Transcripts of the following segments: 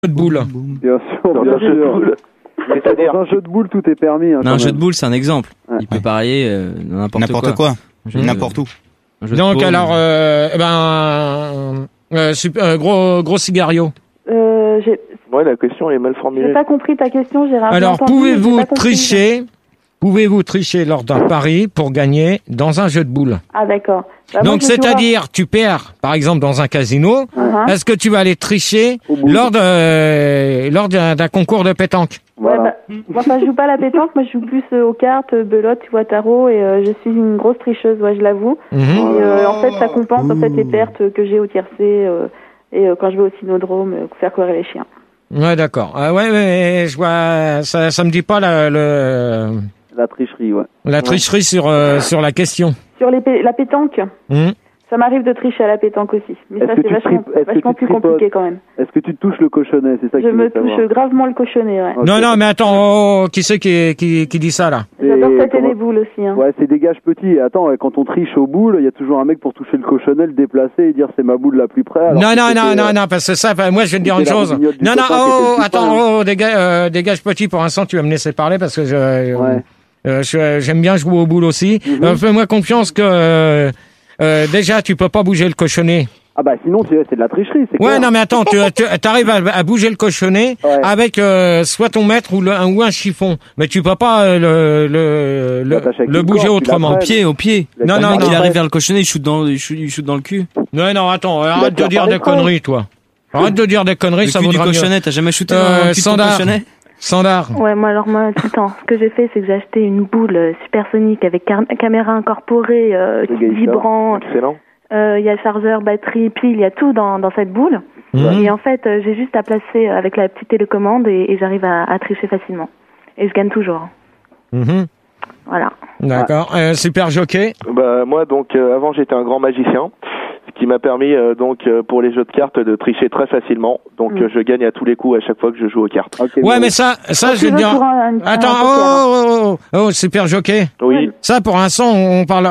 de boules. Bien sûr, bien sûr. Dans un jeu de boules, tout est permis. Non, un jeu de boules, c'est un exemple. Il peut parier n'importe quoi. N'importe où. Donc alors, gros cigario. Ouais, la question est mal formulée. J'ai pas compris ta question, Gérard. Alors, pouvez-vous tricher lors d'un pari pour gagner dans un jeu de boules? Ah, d'accord. Donc, c'est-à-dire, tu perds, par exemple, dans un casino, est-ce que tu vas aller tricher lors d'un concours de pétanque? Voilà. Moi, je joue pas à la pétanque, moi, je joue plus aux cartes, belote, tu vois, tarot, et je suis une grosse tricheuse, je l'avoue. Et en fait, ça compense les pertes que j'ai au tiercé et quand je vais au cynodrome, faire courir les chiens. Ouais, d'accord. Ouais, je vois, ça me dit pas la tricherie, ouais. La tricherie sur la question. Sur la pétanque. Ça m'arrive de tricher à la pétanque aussi. Mais ça, c'est vachement plus compliqué quand même. Est-ce que tu touches le cochonnet? C'est ça que je me touche gravement le cochonnet, ouais. Okay. Non, mais attends, qui c'est qui dit ça, là? J'adore tâter les boules aussi, hein. Ouais, c'est des gages petits. Attends, quand on triche aux boules, il y a toujours un mec pour toucher le cochonnet, le déplacer et dire c'est ma boule la plus près. Non, parce que ça, moi, je vais te dire une chose. Non, attends, des gages petits, pour l'instant, tu vas me laisser parler parce que j'aime bien jouer aux boules aussi. Fais-moi confiance que déjà tu peux pas bouger le cochonnet. Ah bah sinon c'est de la tricherie. C'est clair. Non mais attends, tu arrives à bouger le cochonnet avec soit ton maître ou un chiffon, mais tu peux pas le bouger autrement. Au pied. Non. Il arrive vers le cochonnet, il shoot dans le cul. Non, attends, arrête de dire des conneries, toi. Arrête de dire des conneries, ça vaudra mieux. Le cul du cochonnet, t'as jamais shooté dans le cul de ton cochonnet? Sandar. Ouais, moi, tout le temps. Ce que j'ai fait, c'est que j'ai acheté une boule supersonique avec caméra incorporée, vibrant. Excellent. Il y a chargeur, batterie, pile, il y a tout dans cette boule. Et en fait, j'ai juste à placer avec la petite télécommande et j'arrive à tricher facilement. Et je gagne toujours. Voilà. D'accord. Super jockey. Bah, moi, donc, avant, j'étais un grand magicien. Qui m'a permis pour les jeux de cartes de tricher très facilement. Donc je gagne à tous les coups à chaque fois que je joue aux cartes. Okay, mais ça je vais te dire. Attends, super jockey. Oui. Ça pour l'instant on parle.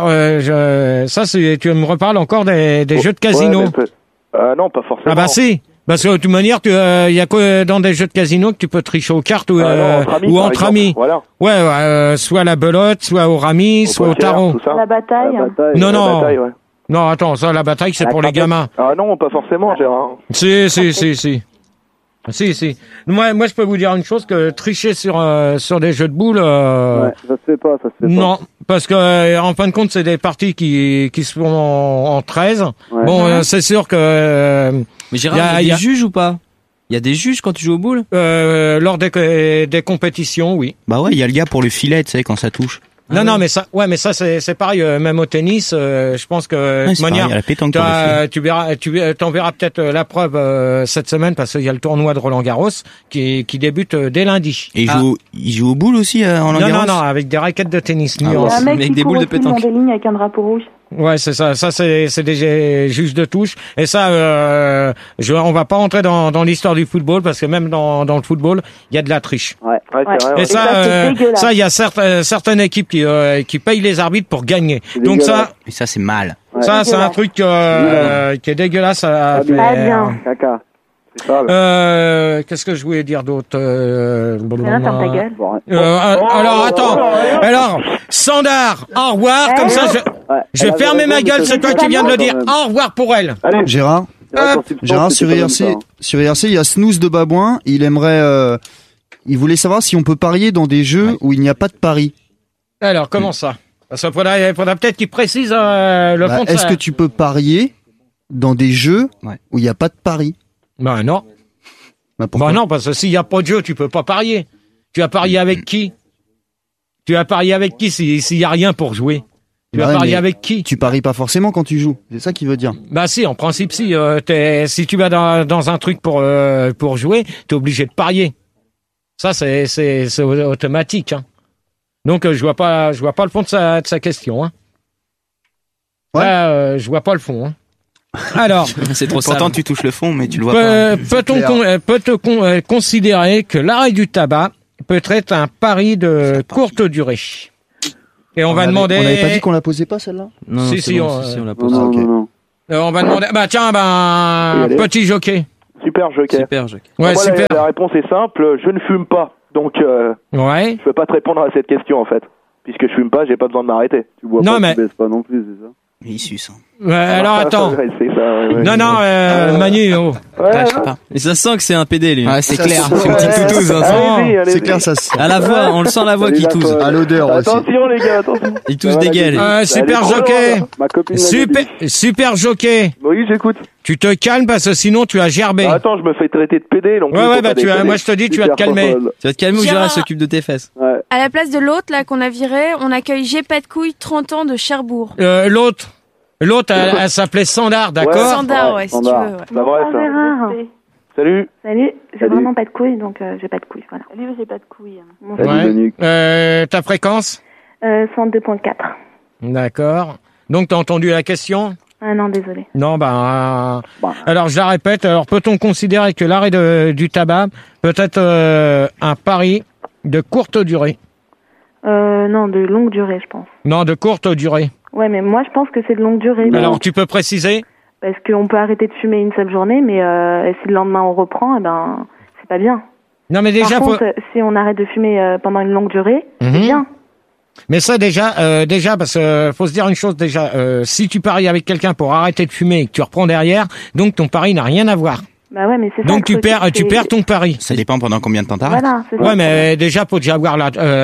Tu me reparles encore des jeux de casino. Non, pas forcément. Ah bah si. Parce que de toute manière, il y a que dans des jeux de casino que tu peux tricher aux cartes ou entre amis. Voilà. Ouais, soit la belote, soit au rami, soit au tarot. La bataille. Non. La bataille, ouais. Non, attends, ça, la bataille, c'est pour les gamins. Ah non, pas forcément, Gérard. Si. Moi, je peux vous dire une chose, que tricher sur des jeux de boules... ça se fait pas. Non, parce que, en fin de compte, c'est des parties qui se font en 13. Ouais. Bon, c'est sûr que... Mais Gérard, il y a des juges ou pas? Il y a des juges quand tu joues aux boules? Lors des compétitions, oui. Bah ouais, il y a le gars pour le filet, tu sais, quand ça touche. Non, mais ça c'est pareil, même au tennis, je pense que de manière, tu t'en verras peut-être la preuve cette semaine parce qu'il y a le tournoi de Roland-Garros qui débute dès lundi. Et il joue aux boules aussi en Roland-Garros? Non, avec des raquettes de tennis. Avec des boules de pétanque. Des lignes avec un drapeau rouge. Ouais, c'est ça. Ça, c'est des juges de touche. Et ça, on va pas rentrer dans l'histoire du football parce que même dans le football, il y a de la triche. Ouais, c'est vrai. Et ça, il y a certaines équipes qui payent les arbitres pour gagner. Donc ça. Et ça, c'est mal. Ouais. Ça, c'est un truc qui est dégueulasse à faire. Pas bien. Caca. Qu'est-ce que je voulais dire d'autre? Alors, attends. Alors, Sandar, au revoir. Comme ça, je vais fermer ma gueule. C'est toi qui viens de le dire. Au revoir pour elle. Allez. Gérard, sur IRC, il y a Snooze de Babouin. Il voulait savoir si on peut parier dans des jeux où il n'y a pas de pari. Alors, comment ça? Parce qu'il faudra peut-être qu'il précise le fond de ça. Est-ce que tu peux parier dans des jeux où il n'y a pas de pari? Ben non. Non, parce que s'il n'y a pas de jeu, tu peux pas parier. Tu vas parier avec qui? Tu vas parier avec qui s'il n'y a rien pour jouer? Tu vas parier avec qui? Tu paries pas forcément quand tu joues. C'est ça qu'il veut dire. Bah si, en principe si. Si tu vas dans un truc pour jouer, t'es obligé de parier. Ça c'est automatique. Hein. Donc je vois pas le fond de sa question. Hein. Ouais. Là, je vois pas le fond. Hein. Alors, c'est trop pourtant simple. Tu touches le fond, mais tu le vois pas. Peut-on considérer que l'arrêt du tabac peut être un pari de courte durée? Et on va demander. On n'avait pas dit qu'on la posait pas celle-là? Non, si, on la pose. Non. On va demander. Petit jockey. Super joker. Ouais, moi, super. La réponse est simple, je ne fume pas. Donc, ouais. je peux pas te répondre à cette question, en fait. Puisque je fume pas, j'ai pas besoin de m'arrêter. Tu bois non, pas, mais... tu baisses pas non plus, c'est ça? Il suce. Ouais, alors attends. Non, Manu. Oh. Ouais, je sais pas. Et ça sent que c'est un PD, lui. Ouais, c'est clair. C'est une petite toutouse. C'est clair, ça se... À la voix, on le sent à la voix qui tousse. À l'odeur aussi. Attention, les gars, attention. Il tousse des gueules. Super jockey. Super jockey. Oui, j'écoute. Tu te calmes parce que sinon tu as gerbé. Bah, attends, je me fais traiter de PD. Donc ouais, bah moi je te dis, tu vas te calmer. Tu vas te calmer ou Gérard s'occupe de tes fesses. Ouais. À la place de l'autre, là, qu'on a viré, on accueille J'ai pas de couilles, 30 ans de Cherbourg. L'autre, elle s'appelait Sandar, d'accord? Ouais, Sandar, ouais, si tu veux. Ouais. Bah, bref. Salut. J'ai vraiment pas de couilles, donc j'ai pas de couilles, voilà. Salut, j'ai pas de couilles. Ouais. Ta fréquence? 102.4. D'accord. Donc t'as entendu la question? Ah non, désolé. Non, alors je la répète. Alors peut-on considérer que l'arrêt du tabac peut être un pari de courte durée? Non, de longue durée, je pense. Non, de courte durée. Ouais, mais moi je pense que c'est de longue durée. Alors tu peux préciser? Parce qu'on peut arrêter de fumer une seule journée, mais si le lendemain on reprend, eh ben c'est pas bien. Non, mais déjà. Par contre, si on arrête de fumer pendant une longue durée, c'est bien. Mais ça déjà parce que faut se dire une chose déjà, si tu paries avec quelqu'un pour arrêter de fumer et que tu reprends derrière, donc ton pari n'a rien à voir. Bah ouais, mais c'est ça. Donc tu perds ton pari. Ça dépend pendant combien de temps t'arrêtes. Voilà, c'est ça. Ouais, mais déjà faut déjà avoir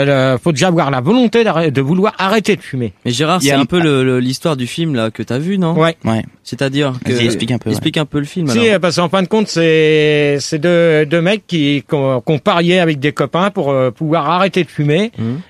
la volonté de vouloir arrêter de fumer. Mais Gérard, c'est un peu l'histoire du film là que t'as vu, non? Ouais. C'est-à-dire que explique un peu. Explique un peu le film. Si, parce qu'en fin de compte, c'est deux mecs qui ont parié avec des copains pour pouvoir arrêter de fumer.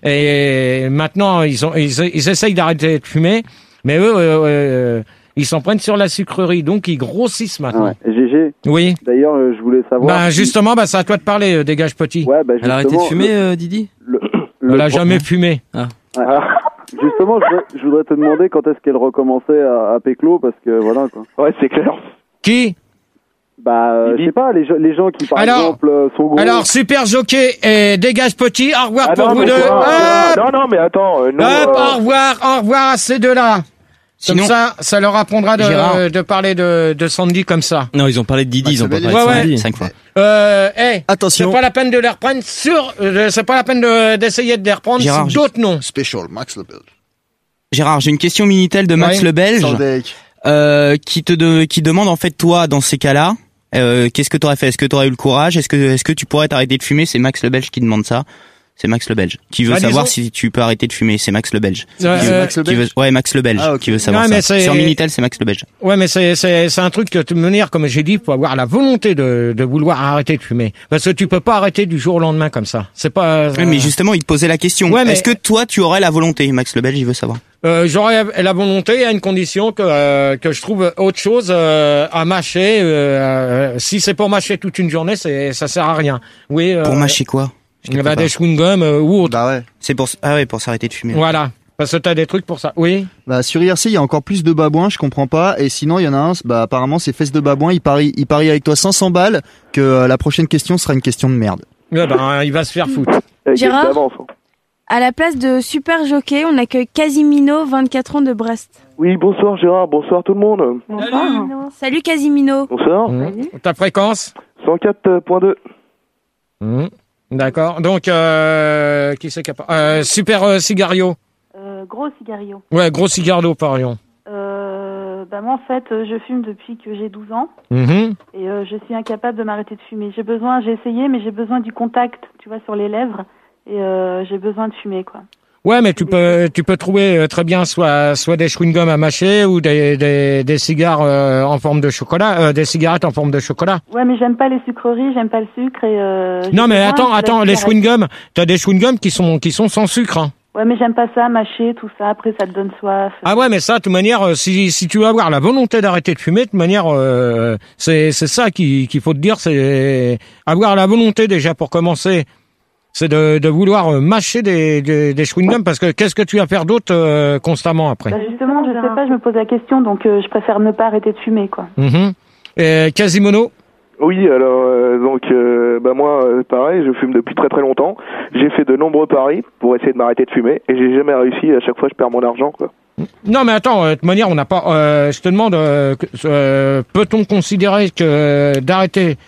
Et maintenant ils essayent d'arrêter de fumer, mais eux ils s'en prennent sur la sucrerie, donc ils grossissent maintenant. Ouais. GG. Oui. D'ailleurs, je voulais savoir. Justement, c'est à toi de parler, dégage petit. Ouais, elle a arrêté de fumer, Didi? Elle a jamais fumé. Ah. Justement, je voudrais te demander quand est-ce qu'elle recommençait à péclo, parce que voilà quoi. Ouais, c'est clair. Qui? Je sais pas, les gens qui par exemple sont gros. Alors, super jockey et dégage petit, au revoir pour vous deux. Non, mais attends. Au revoir à ces deux-là. Comme Sinon, ça leur apprendra de parler de Sandy comme ça. Non, ils ont parlé de Didi, ils ont pas parlé de Sandy. 5 fois. Attention. C'est pas la peine de les reprendre c'est pas la peine d'essayer de les reprendre sur d'autres noms. Special Max le Belge. Gérard, j'ai une question Minitel de Max le Belge, qui demande en fait toi dans ces cas-là, qu'est-ce que t'aurais fait? Est-ce que t'aurais eu le courage? Est-ce que tu pourrais t'arrêter de fumer? C'est Max le Belge qui demande ça. C'est Max le Belge qui veut savoir si tu peux arrêter de fumer. C'est Max le Belge. Max le Belge. Max le Belge qui veut savoir ça. Sur Minitel, c'est Max le Belge. Ouais, mais c'est un truc de toute manière, comme j'ai dit, faut avoir la volonté de vouloir arrêter de fumer. Parce que tu peux pas arrêter du jour au lendemain comme ça. C'est pas. Oui, mais justement, il te posait la question. Ouais, est-ce que toi, tu aurais la volonté? Max le Belge, il veut savoir. J'aurais la volonté à une condition que je trouve autre chose à mâcher. Si c'est pour mâcher toute une journée, ça sert à rien. Oui. Pour mâcher quoi? Des chewing-gums ou autre. Bah ouais. C'est pour s'arrêter de fumer. Voilà. Parce que t'as des trucs pour ça. Oui. Bah, sur IRC, il y a encore plus de babouins, je comprends pas. Et sinon, il y en a un, apparemment, c'est Fesses de Babouin. Il parie avec toi 500 balles que la prochaine question sera une question de merde. Il va se faire foutre. Gérard, à la place de Super Jockey, on accueille Casimino, 24 ans de Brest. Oui, bonsoir Gérard, bonsoir tout le monde. Bonsoir. Salut Casimino. Bonsoir. Ta fréquence? 104.2. D'accord. Donc, qui c'est capable? Super Cigario. Gros Cigario. Ouais, Gros Cigario, parion. Moi, en fait, je fume depuis que j'ai 12 ans. Et je suis incapable de m'arrêter de fumer. J'ai essayé, mais j'ai besoin du contact, tu vois, sur les lèvres. Et j'ai besoin de fumer, quoi. Ouais, mais tu peux trouver très bien soit des chewing-gums à mâcher ou des cigares en forme de chocolat, des cigarettes en forme de chocolat. Ouais, mais j'aime pas les sucreries, j'aime pas le sucre et non, mais attends, les chewing-gums, t'as des chewing-gums qui sont sans sucre, hein. Ouais, mais j'aime pas ça, mâcher, tout ça, après ça te donne soif. Ah ouais, mais ça, de toute manière, si tu veux avoir la volonté d'arrêter de fumer, de toute manière, c'est ça qu'il faut te dire, c'est avoir la volonté déjà pour commencer. C'est de vouloir mâcher des chewing-gums parce que qu'est-ce que tu vas faire d'autre constamment après? Justement, je sais pas, je me pose la question, donc je préfère ne pas arrêter de fumer, quoi. Et Quasimodo? Oui, alors moi pareil, je fume depuis très très longtemps. J'ai fait de nombreux paris pour essayer de m'arrêter de fumer et j'ai jamais réussi. À chaque fois, je perds mon argent, quoi. Non, mais attends, de toute manière, on n'a pas. Je te demande, peut-on considérer que d'arrêter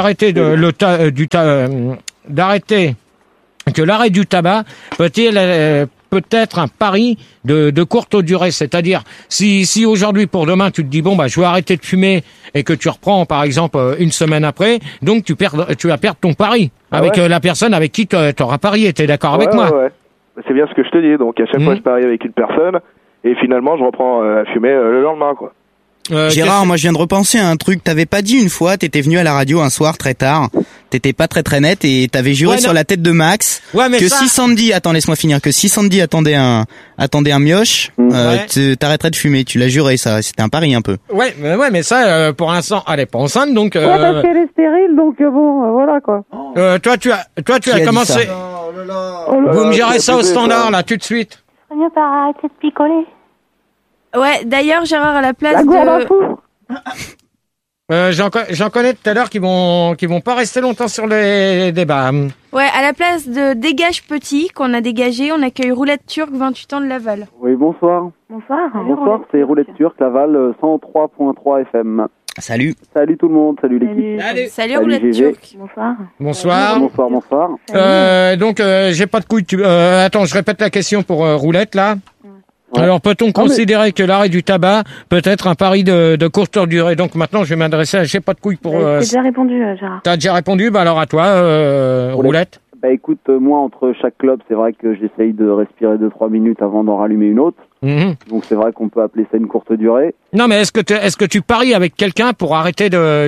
que l'arrêt du tabac peut-être un pari de courte durée, c'est-à-dire si aujourd'hui pour demain tu te dis bon je vais arrêter de fumer et que tu reprends par exemple une semaine après, donc tu vas perdre ton pari avec la personne avec qui tu auras parié. T'es d'accord avec moi? Ouais. C'est bien ce que je te dis. Donc à chaque fois je parie avec une personne et finalement je reprends à fumer le lendemain, quoi. Gérard, moi je viens de repenser à un truc. T'avais pas dit une fois, t'étais venu à la radio un soir très tard, t'étais pas très net et t'avais juré sur la tête de Max que si Sandy, attends laisse-moi finir, que si Sandy attendait un mioche, t'arrêterais de fumer. Tu l'as juré, ça, c'était un pari un peu. Ouais, mais ça, pour l'instant, elle est pas enceinte, donc. Ouais, parce qu'elle est stérile, donc voilà quoi. Toi tu as commencé. Vous me gérez ça au standard là, tout de suite. C'est mieux par arrêter de picoler. Ouais, d'ailleurs, Gérard, à la place la gourde à fou. J'en connais tout à l'heure qui vont pas rester longtemps sur les débats. Ouais, à la place de Dégage Petit, qu'on a dégagé, on accueille Roulette Turque, 28 ans de Laval. Oui, bonsoir. Bonsoir. Bonsoir, c'est Roulette Turque, Laval, 103.3 FM. Salut. Salut tout le monde, salut l'équipe. Salut Roulette Turque. Bonsoir. Bonsoir. Donc, j'ai pas de couilles. Attends, je répète la question pour Roulette, là. Ouais. Alors, peut-on considérer que l'arrêt du tabac peut être un pari de courte durée? Donc, maintenant, je vais m'adresser à j'ai pas de couilles pour... T'as déjà répondu, Gérard. T'as déjà répondu? Bah, alors, à toi, Roulette. Bah, écoute, moi, entre chaque club, c'est vrai que j'essaye de respirer 2-3 minutes avant d'en rallumer une autre. Donc, c'est vrai qu'on peut appeler ça une courte durée. Non, mais est-ce que tu paries avec quelqu'un pour arrêter de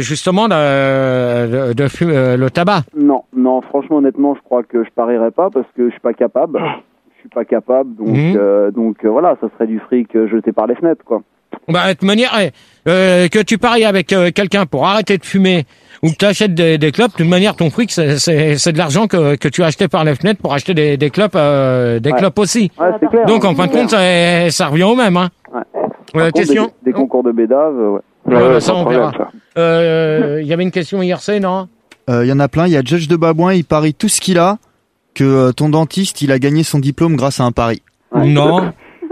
fumer le tabac? Non, franchement, honnêtement, je crois que je parierais pas parce que je suis pas capable. Donc voilà, ça serait du fric jeté par les fenêtres, quoi. Bah, de toute manière, que tu paries avec quelqu'un pour arrêter de fumer ou que tu achètes des clopes, de toute manière, ton fric, c'est de l'argent que tu as acheté par les fenêtres pour acheter des clopes, clopes aussi. Ouais, c'est clair. Donc, en fin de compte, ça revient au même, hein. Ouais. Question? Des concours de bédave, ça, on verra. Il y avait une question IRC, non? Il y en a plein. Il y a Judge de Babouin, il parie tout ce qu'il a que ton dentiste, il a gagné son diplôme grâce à un pari. Ouais, non.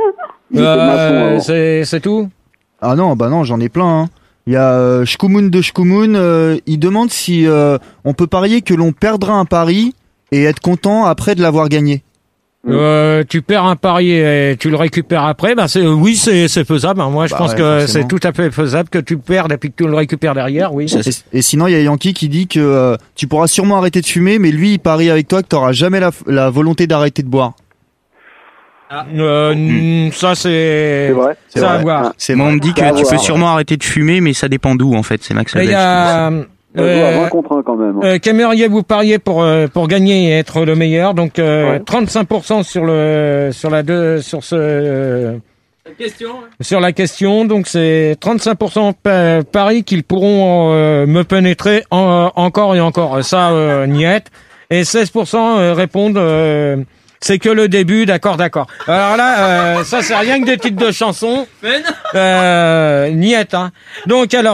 C'est tout? Ah non, bah non, j'en ai plein. Hein. Il y a Shkumun de Shkumun, il demande si on peut parier que l'on perdra un pari et être content après de l'avoir gagné. Tu perds un pari et tu le récupères après, oui, c'est faisable. Moi, je pense que c'est tout à fait faisable que tu perdes et puis que tu le récupères derrière, oui. Et sinon, il y a Yankee qui dit que tu pourras sûrement arrêter de fumer, mais lui, il parie avec toi que tu n'auras jamais la volonté d'arrêter de boire. Ça, c'est vrai. C'est à voir. Moi, on me dit que tu peux sûrement arrêter de fumer, mais ça dépend d'où, en fait. C'est Max Lebel. Il y a 20 contre 1 quand même. Qu'aimeriez-vous parier pour gagner et être le meilleur? Donc 35% sur la question. Donc c'est 35% paris qu'ils pourront me pénétrer encore et encore. Ça niette. Et 16% répondent c'est que le début, d'accord. Alors là, ça c'est rien que des titres de chansons. Mais non. Niette, hein. Donc alors,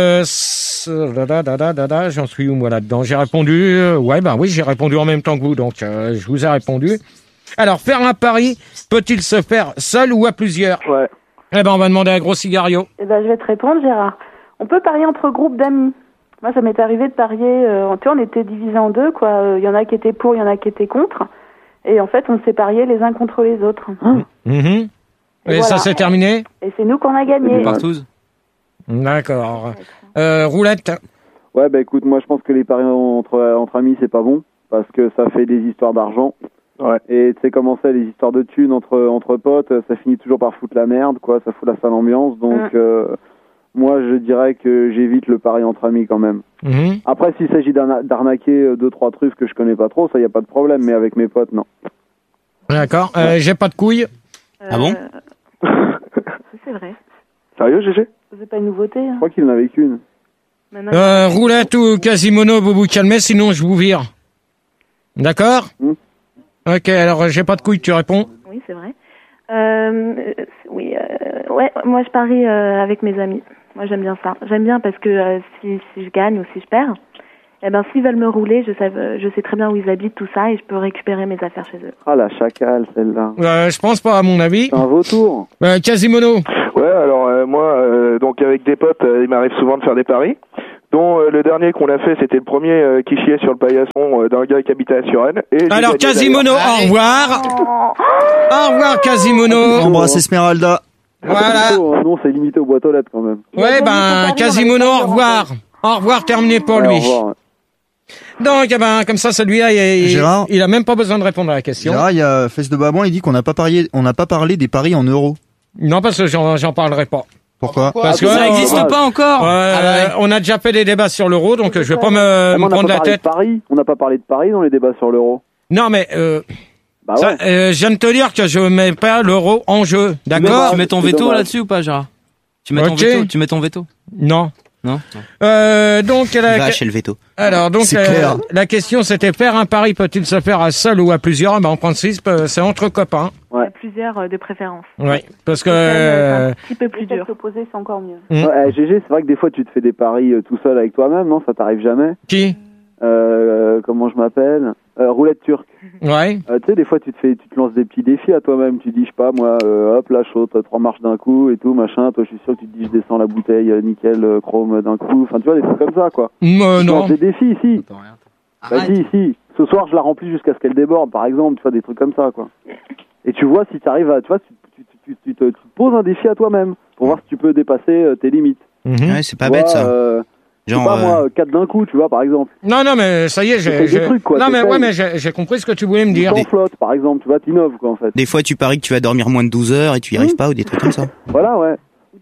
j'en suis où moi là-dedans? J'ai répondu. Oui, j'ai répondu en même temps que vous, donc je vous ai répondu. Alors, faire un pari peut-il se faire seul ou à plusieurs? Ouais. Eh ben, on va demander à Gros Cigario. Je vais te répondre, Gérard. On peut parier entre groupes d'amis. Moi, ça m'est arrivé de parier. On était divisés en deux, quoi. Il y en a qui étaient pour, il y en a qui étaient contre. Et en fait, on s'est pariés les uns contre les autres. Et voilà. Ça s'est terminé? Et c'est nous qu'on a gagné. D'accord. Roulette? Ouais, bah écoute, moi je pense que les paris entre amis, c'est pas bon. Parce que ça fait des histoires d'argent. Ouais. Et tu sais comment c'est, les histoires de thunes entre potes, ça finit toujours par foutre la merde, quoi. Ça fout la sale ambiance. Donc, moi je dirais que j'évite le pari entre amis quand même. Après, s'il s'agit d'arnaquer 2-3 truffes que je connais pas trop, ça y a pas de problème. Mais avec mes potes, non. D'accord. J'ai pas de couilles. Ah bon? C'est vrai. Sérieux, GG? C'est pas une nouveauté. Hein. Je crois qu'il en avait qu'une. Roulette ou Quasimodo, vous vous calmez, sinon je vous vire. D'accord? Ok, alors j'ai pas de couilles, tu réponds? Oui, c'est vrai. Ouais, moi je parie avec mes amis. Moi, j'aime bien ça. J'aime bien parce que si je gagne ou si je perds, eh ben, s'ils veulent me rouler, je sais très bien où ils habitent, tout ça, et je peux récupérer mes affaires chez eux. Ah, la chacale, celle-là. Je pense pas, à mon avis. C'est un vautour. Quasimodo. Ouais, alors moi, donc avec des potes, il m'arrive souvent de faire des paris. Dont le dernier qu'on a fait, c'était le premier qui chiait sur le paillasson d'un gars qui habitait à Suresnes. Alors Quasimodo, au revoir. Au revoir Quasimodo. On embrasse Esmeralda. Voilà. Non, c'est limité aux boîtes aux lettres quand même. Ouais, Quasimodo, au revoir. Au revoir, terminé pour lui. Au revoir. Donc, comme ça, celui-là, il a même pas besoin de répondre à la question. Gérard, il y a Fesse de Babouin, il dit qu'on n'a pas parlé des paris en euros. Non, parce que j'en parlerai pas. Pourquoi? Parce que ça n'existe pas encore. On a déjà fait des débats sur l'euro, donc je vais pas me prendre la tête. On n'a pas parlé de Paris dans les débats sur l'euro. Non, mais je viens de te dire que je mets pas l'euro en jeu, d'accord? Tu mets ton veto là-dessus ou pas, Gérard? Tu mets ton veto? Non. Non. Donc Vache et le veto. Alors donc la question c'était faire un pari peut-il se faire à seul ou à plusieurs? En principe c'est entre copains. Ouais. À plusieurs de préférence. Ouais, parce que un petit peu plus dur. S'opposer c'est encore mieux. GG, c'est vrai que des fois tu te fais des paris tout seul avec toi-même, non? Ça t'arrive jamais? Qui? Comment je m'appelle? Roulette turque. Ouais. Tu sais, des fois tu te lances des petits défis à toi-même. Tu dis, je sais pas, moi, hop, là, saute 3 marches d'un coup et tout, machin. Toi, je suis sûr que tu te dis, je descends la bouteille nickel, chrome d'un coup. Enfin, tu vois, des trucs comme ça, quoi. Non. Des défis, si. Bah, si. Ce soir, je la remplis jusqu'à ce qu'elle déborde, par exemple. Tu vois, des trucs comme ça, quoi. Et tu vois si tu arrives à, tu vois, tu te poses un défi à toi-même pour voir si tu peux dépasser tes limites. Ouais, c'est pas bête, ça. Genre, pas moi, 4 d'un coup, tu vois, par exemple. Non, mais ça y est, j'ai compris ce que tu voulais me dire. Sans flotte, par exemple, tu vois, t'innoves, quoi, en fait. Des fois, tu paries que tu vas dormir moins de 12 heures et tu y arrives pas, ou des trucs comme ça. Voilà, ouais.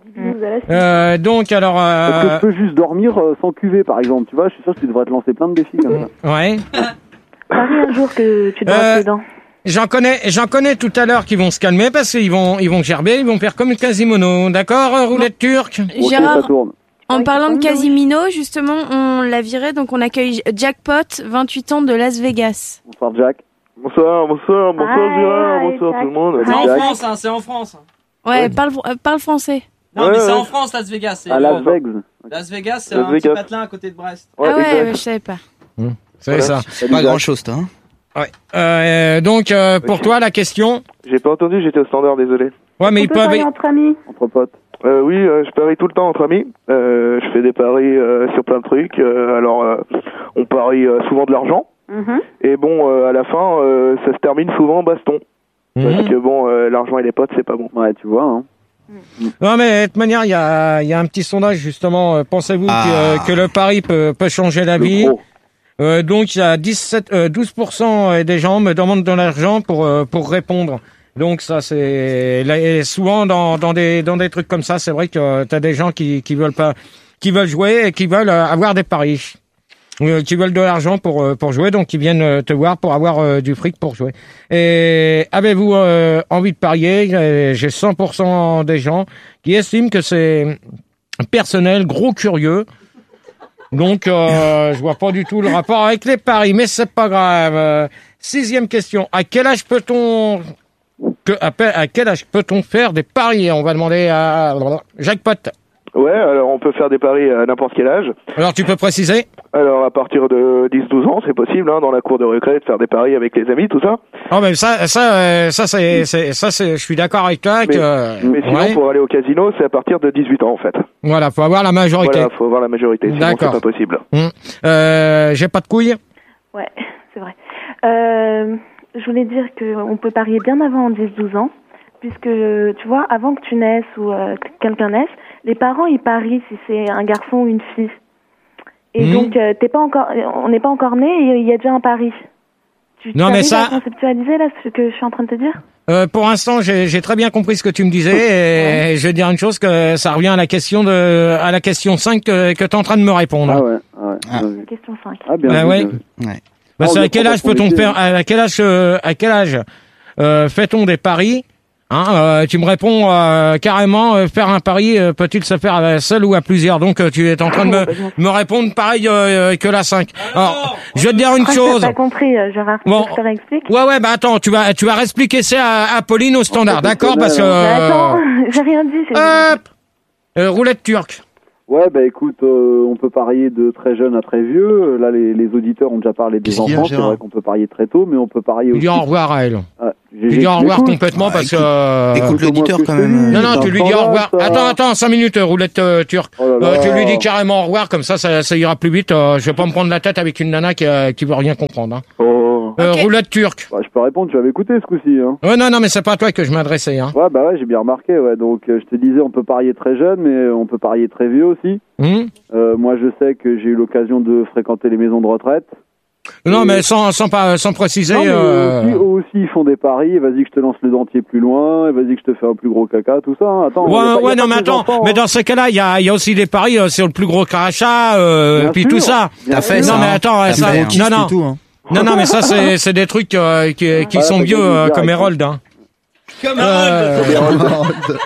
Donc, alors... Parce que tu peux juste dormir sans cuver, par exemple, tu vois, je suis sûr que tu devrais te lancer plein de défis comme ça. Ouais. Parie un jour que tu dois dedans. J'en connais tout à l'heure qui vont se calmer parce qu'ils vont gerber, ils vont faire comme Quasimodo, d'accord, roulette turque? Gérard, en parlant de Quasimodo, justement, on l'a viré, donc on accueille Jackpot, 28 ans de Las Vegas. Bonsoir Jack. Bonsoir Gérard, bonsoir tout le monde. C'est en France, c'est en France. Ouais, parle français. Non, mais c'est en France, Las Vegas. À Las Vegas. Las Vegas, c'est un petit patelin à côté de Brest. Ouais, je savais pas. C'est ça. Pas grand-chose, toi. Ouais. Donc, pour toi, la question? J'ai pas entendu, j'étais au standard, désolé. Ouais, mais ils peuvent... entre amis. Entre potes. Oui, je parie tout le temps entre amis. Je fais des paris sur plein de trucs. Alors, on parie souvent de l'argent. Et bon, à la fin, ça se termine souvent en baston. Parce que bon, l'argent et les potes, c'est pas bon. Ouais, tu vois, hein. Non, mais de toute manière, il y a un petit sondage, justement. Pensez-vous que le pari peut changer la vie? Donc, il y a 12% des gens me demandent de l'argent pour répondre. Donc ça c'est souvent dans des trucs comme ça, c'est vrai que t'as des gens qui veulent jouer et qui veulent avoir des paris, qui veulent de l'argent pour jouer, donc ils viennent te voir pour avoir du fric pour jouer. Et avez-vous envie de parier? J'ai 100% des gens qui estiment que c'est personnel, gros curieux. Donc je vois pas du tout le rapport avec les paris, mais c'est pas grave. 6e question, à quel âge peut-on faire des paris? On va demander à Jackpot. Ouais, alors on peut faire des paris à n'importe quel âge. Alors tu peux préciser? Alors à partir de 10-12 ans, c'est possible, hein, dans la cour de récré, de faire des paris avec les amis, tout ça. Oh mais ça je suis d'accord avec toi. Mais sinon, pour aller au casino, c'est à partir de 18 ans en fait. Voilà, faut avoir la majorité. Voilà, faut avoir la majorité, sinon c'est pas possible. J'ai pas de couilles. Ouais, c'est vrai. Je voulais dire qu'on peut parier bien avant 10-12 ans, puisque, tu vois, avant que tu naisses ou que quelqu'un naisse, les parents, ils parient si c'est un garçon ou une fille. Et donc, on n'est pas encore né et il y a déjà un pari. Tu arrives à conceptualiser là ce que je suis en train de te dire? Pour l'instant, j'ai très bien compris ce que tu me disais et je vais dire une chose, que ça revient à la question 5 que tu es en train de me répondre. Ah ouais. La question 5. Ah bien. Ouais. Parce à quel âge peut-on faire, à quel âge fait-on des paris? Tu me réponds carrément, faire un pari peut-il se faire seul ou à plusieurs? Donc tu es en train de me répondre pareil que la 5. Alors, je vais te dire une chose. J'ai pas compris, Gérard. Bon. Je te réexplique. Ouais, bah attends, tu vas réexpliquer ça à Pauline au standard, d'accord? Parce que attends, j'ai rien dit. roulette turque. Ouais, bah écoute, on peut parier de très jeune à très vieux. Là, les auditeurs ont déjà parlé des enfants. C'est vrai qu'on peut parier très tôt, mais on peut parier aussi. Tu dis au revoir à elle. Tu dis au revoir complètement parce que... Écoute l'auditeur quand même. Non, tu lui dis au revoir. Attends, 5 minutes, roulette turque. Tu lui dis carrément au revoir, comme ça ira plus vite. Je vais pas me prendre la tête avec une nana qui veut rien comprendre. Roulette turque. Bah, je peux répondre, tu avais écouté ce coup-ci. Hein. Ouais, non, mais c'est pas à toi que je m'adressais. Hein. Ouais, bah ouais, j'ai bien remarqué. Ouais. Donc, je te disais, on peut parier très jeune, mais on peut parier très vieux aussi. Moi, je sais que j'ai eu l'occasion de fréquenter les maisons de retraite. Non, mais sans préciser. Non, aussi, ils font des paris. Vas-y que je te lance le dentier plus loin. Vas-y que je te fais un plus gros caca, tout ça. Hein. Attends. Mais attends. Mais dans ces cas-là, il y a aussi des paris sur le plus gros crachat, puis tout ça. T'as fait ça. Non, mais attends, ça. Non. Non, mais ça, c'est des trucs qui sont vieux comme Herold. Hein. Comme Herold.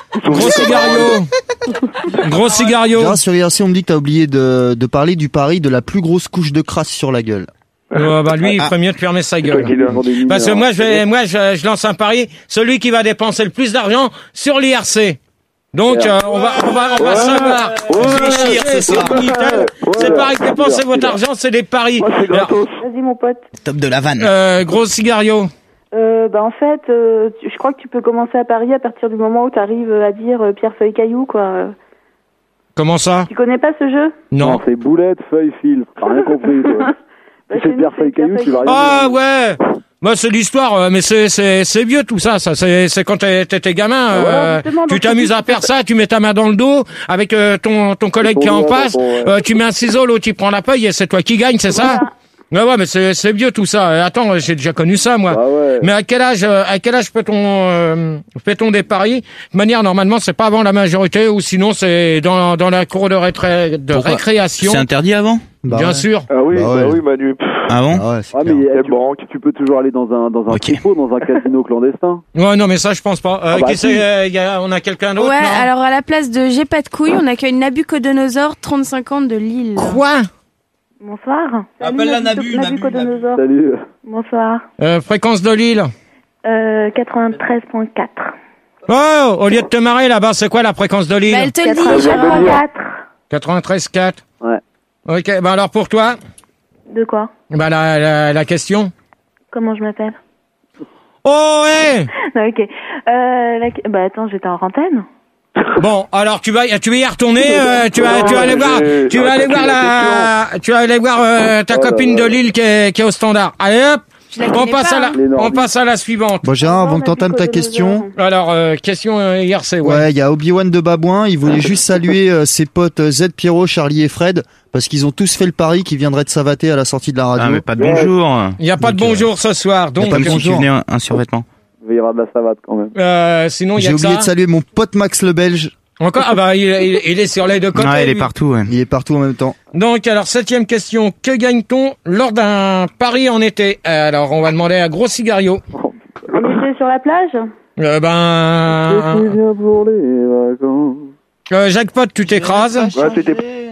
Gros cigario. Grâce sur IRC, on me dit que t'as oublié de parler du pari de la plus grosse couche de crasse sur la gueule. Lui, il ferait mieux de fermer sa gueule. Parce que moi, je lance un pari. Celui qui va dépenser le plus d'argent sur l'IRC. Donc, on va savoir. Réfléchir ce soir. C'est pareil, dépensez votre argent, c'est des paris. Vas-y, mon pote. Top de la vanne. Gros cigario. En fait, je crois que tu peux commencer à parier à partir du moment où tu arrives à dire pierre, feuille, caillou, quoi. Comment ça? Tu connais pas ce jeu? Non, c'est boulette, feuille, fil. T'as rien compris, toi. Si c'est pierre, feuille, caillou, tu vas rien. Ah ouais! Moi, c'est l'histoire, mais c'est vieux tout ça. Ça, c'est quand t'étais gamin. Tu t'amuses à faire ça, tu mets ta main dans le dos avec ton collègue qui est en face. Tu mets un ciseau, l'autre tu prends la feuille et c'est toi qui gagne, c'est ça? Ouais, mais c'est vieux tout ça. Attends, j'ai déjà connu ça moi. Mais à quel âge fait-on des paris? De manière normalement, c'est pas avant la majorité ou sinon c'est dans la cour de récréation. C'est interdit avant? Bien sûr. Ah oui, oui, Manu. Ah bon? Mais tu peux toujours aller dans un tripot, dans un casino clandestin. Ouais, non, mais ça, je pense pas. On a quelqu'un d'autre? Ouais, non alors à la place de J'ai pas de couilles, on accueille Nabucodonosor, 35 ans de Lille. Quoi? Bonsoir. Appelle la Nabucodonosor. Salut. Bonsoir. Fréquence de Lille? 93.4. Oh, au lieu de te marrer là-bas, c'est quoi la fréquence de Lille? Elle te le dit, Gérard. 93.4. Ouais. Ok, alors pour toi? De quoi? La question? Comment je m'appelle? Oh, ouais! Ok. Attends, j'étais en antenne. Bon, alors tu vas y retourner, tu vas aller voir ta copine de Lille qui est au standard. Allez hop, on passe à la suivante. Bon Gérard, avant que t'entames ta question. Alors, question IRC, ouais. Il y a Obi-Wan de Babouin, il voulait juste saluer ses potes Z, Pierrot, Charlie et Fred, parce qu'ils ont tous fait le pari qu'ils viendraient de Savaté à la sortie de la radio. Ah mais pas de bonjour. Il n'y a pas de bonjour ce soir, donc. Comme si tu venais un survêtement. Il va y avoir de la savate quand même. Sinon, j'ai oublié de saluer mon pote Max le Belge. Encore? Ah bah, il est sur les deux côtés. Ouais, il est partout, ouais. Il est partout en même temps. Donc, alors, 7e question. Que gagne-t-on lors d'un pari en été? Alors, on va demander à Gros Cigario. On était sur la plage? Je viens pour les vacances. Jackpot, tu t'écrases? Ouais, c'était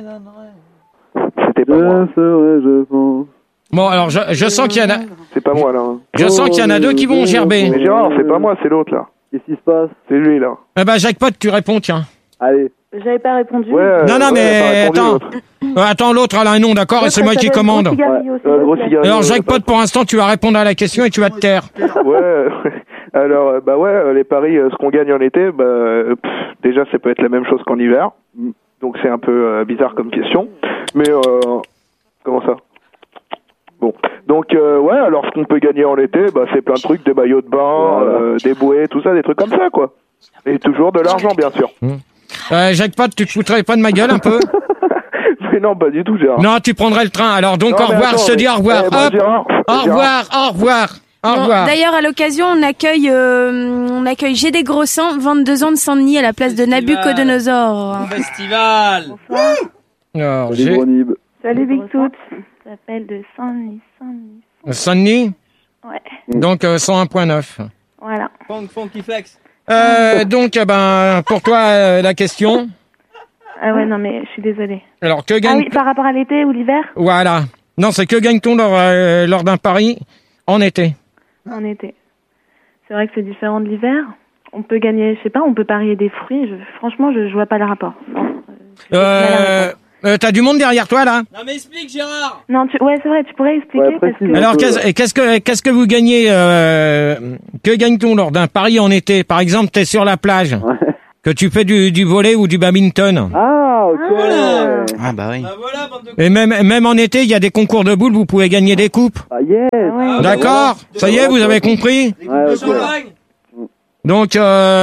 pas moi. Je pense. Bon, alors, je sens qu'il y en a... C'est pas moi, là. Je sens qu'il y en a deux qui vont gerber. Mais Gérard, c'est pas moi, c'est l'autre, là. Qu'est-ce qui se passe? C'est lui, là. Jackpot, tu réponds, tiens. Allez. J'avais pas répondu. Ouais, non, mais attends. Attends, l'autre, elle a un nom, d'accord? Et c'est moi qui commande. Alors, Jackpot, pour l'instant, tu vas répondre à la question et tu vas te taire. Ouais. Alors, les paris, ce qu'on gagne en été, déjà, ça peut être la même chose qu'en hiver. Donc, c'est un peu bizarre comme question. Mais, comment ça? Bon. Donc, alors, ce qu'on peut gagner en été, c'est plein de trucs, des maillots de bain, des bouées, tout ça, des trucs comme ça, quoi. Et toujours de l'argent, bien sûr. Jackpot, tu te foutrais pas de ma gueule un peu? Mais non, pas du tout, Gérard. Non, tu prendrais le train. Alors, donc, au revoir, je te dis au revoir. Hop. Gérard, Au revoir. D'ailleurs, à l'occasion, on accueille J'ai des gros seins, 22 ans de Saint-Denis à la place de Nabucodonosor. Festival. Alors, Salut, Big Toots. Ça s'appelle de Saint-Denis. Saint-Denis? Ouais. Donc, 101.9. Voilà. Funky flex. Donc, pour toi, la question. Ah ouais, non, mais je suis désolée. Alors, que gagne... Ah oui, par rapport à l'été ou l'hiver? Voilà. Non, c'est que gagne-t-on lors d'un pari en été? En été. C'est vrai que c'est différent de l'hiver. On peut gagner, je sais pas, on peut parier des fruits. Franchement, je vois pas le rapport. Non, T'as du monde derrière toi là? Non mais explique Gérard. Non, ouais c'est vrai, tu pourrais expliquer. Ouais, parce que... Alors qu'est-ce que vous gagnez? Que gagne-t-on lors d'un pari en été? Par exemple, t'es sur la plage, que tu fais du volley ou du badminton. Ah ok. Ah bah oui. Bah voilà, bande de... Et même en été, il y a des concours de boules, vous pouvez gagner des coupes. Ah yes. Ouais. D'accord? Ça y est, vous avez compris? Ouais, ok. champagne. Donc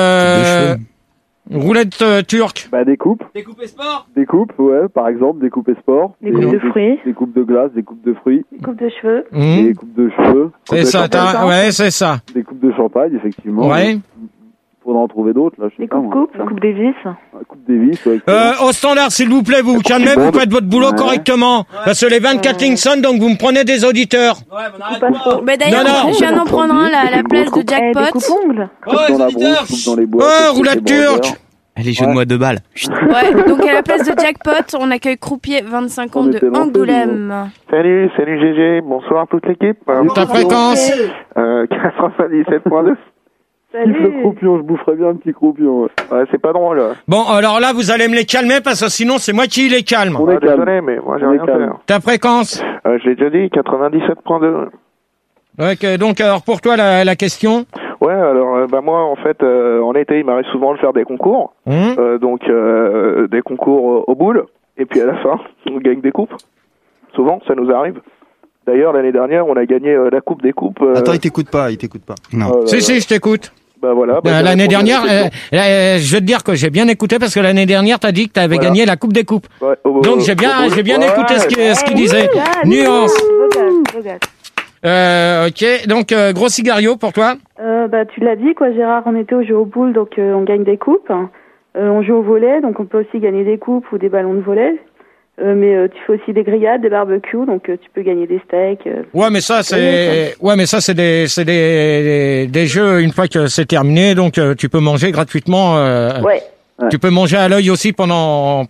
roulette turque. Bah des coupes. Des coupes et sport. Des coupes, ouais, par exemple, des coupes et sport. Des coupes de fruits. Des coupes de glace, des coupes de fruits. Des coupes de cheveux. Des coupes de cheveux. C'est ça, ouais, c'est ça. Des coupes de champagne, effectivement. Ouais. Faudra en trouver d'autres, là, je sais Des pas. coupes Davis. Coupe Davis, ouais. Au standard, s'il vous plaît, vous calmez, vous faites votre boulot correctement. Parce que les 24 Kingston, donc vous me prenez des auditeurs. Ouais, mais on arrête pas. Bah d'ailleurs, je viens d'en prendre un là, à la place de Des Jackpot. coupes-ongles. Oh, Coupe les dans la auditeurs. brousse, coupe dans les bois. Oh, roulette turque. Allez, jeu de moi 2 balles. Ouais, donc à la place de Jackpot, on accueille Croupier 25 ans On de était lancés, Angoulême. Salut GG, bonsoir toute l'équipe. Ta fréquence? 97.2. Kiffe le croupion, je boufferais bien un petit croupion. Ouais, c'est pas drôle. Bon, alors là, vous allez me les calmer parce que sinon, c'est moi qui les calme. On est calme. Désolé, mais moi j'ai On est rien calme. fait. Ta fréquence? Je l'ai déjà dit, 97.2. Ok, donc alors pour toi, la question? Ouais, alors bah moi en fait en été il m'arrive souvent de faire des concours, donc des concours aux boules, et puis à la fin on gagne des coupes. Souvent ça nous arrive. D'ailleurs l'année dernière on a gagné la coupe des coupes. Attends, il t'écoute pas. Non. Si, je t'écoute. Bah voilà. L'année dernière, je vais te dire que j'ai bien écouté parce que l'année dernière, t'as dit que t'avais gagné la coupe des coupes. Ouais, donc j'ai bien écouté ce qu'il disait. Nuance. Ok, donc gros cigario pour toi. Bah tu l'as dit quoi, Gérard, on était au jeu aux boules, donc on gagne des coupes. On joue au volley, donc on peut aussi gagner des coupes ou des ballons de volley. Mais tu fais aussi des grillades, des barbecues, donc tu peux gagner des steaks. Ouais, mais ça c'est des jeux une fois que c'est terminé, donc tu peux manger gratuitement. Ouais. Tu peux manger à l'œil aussi pendant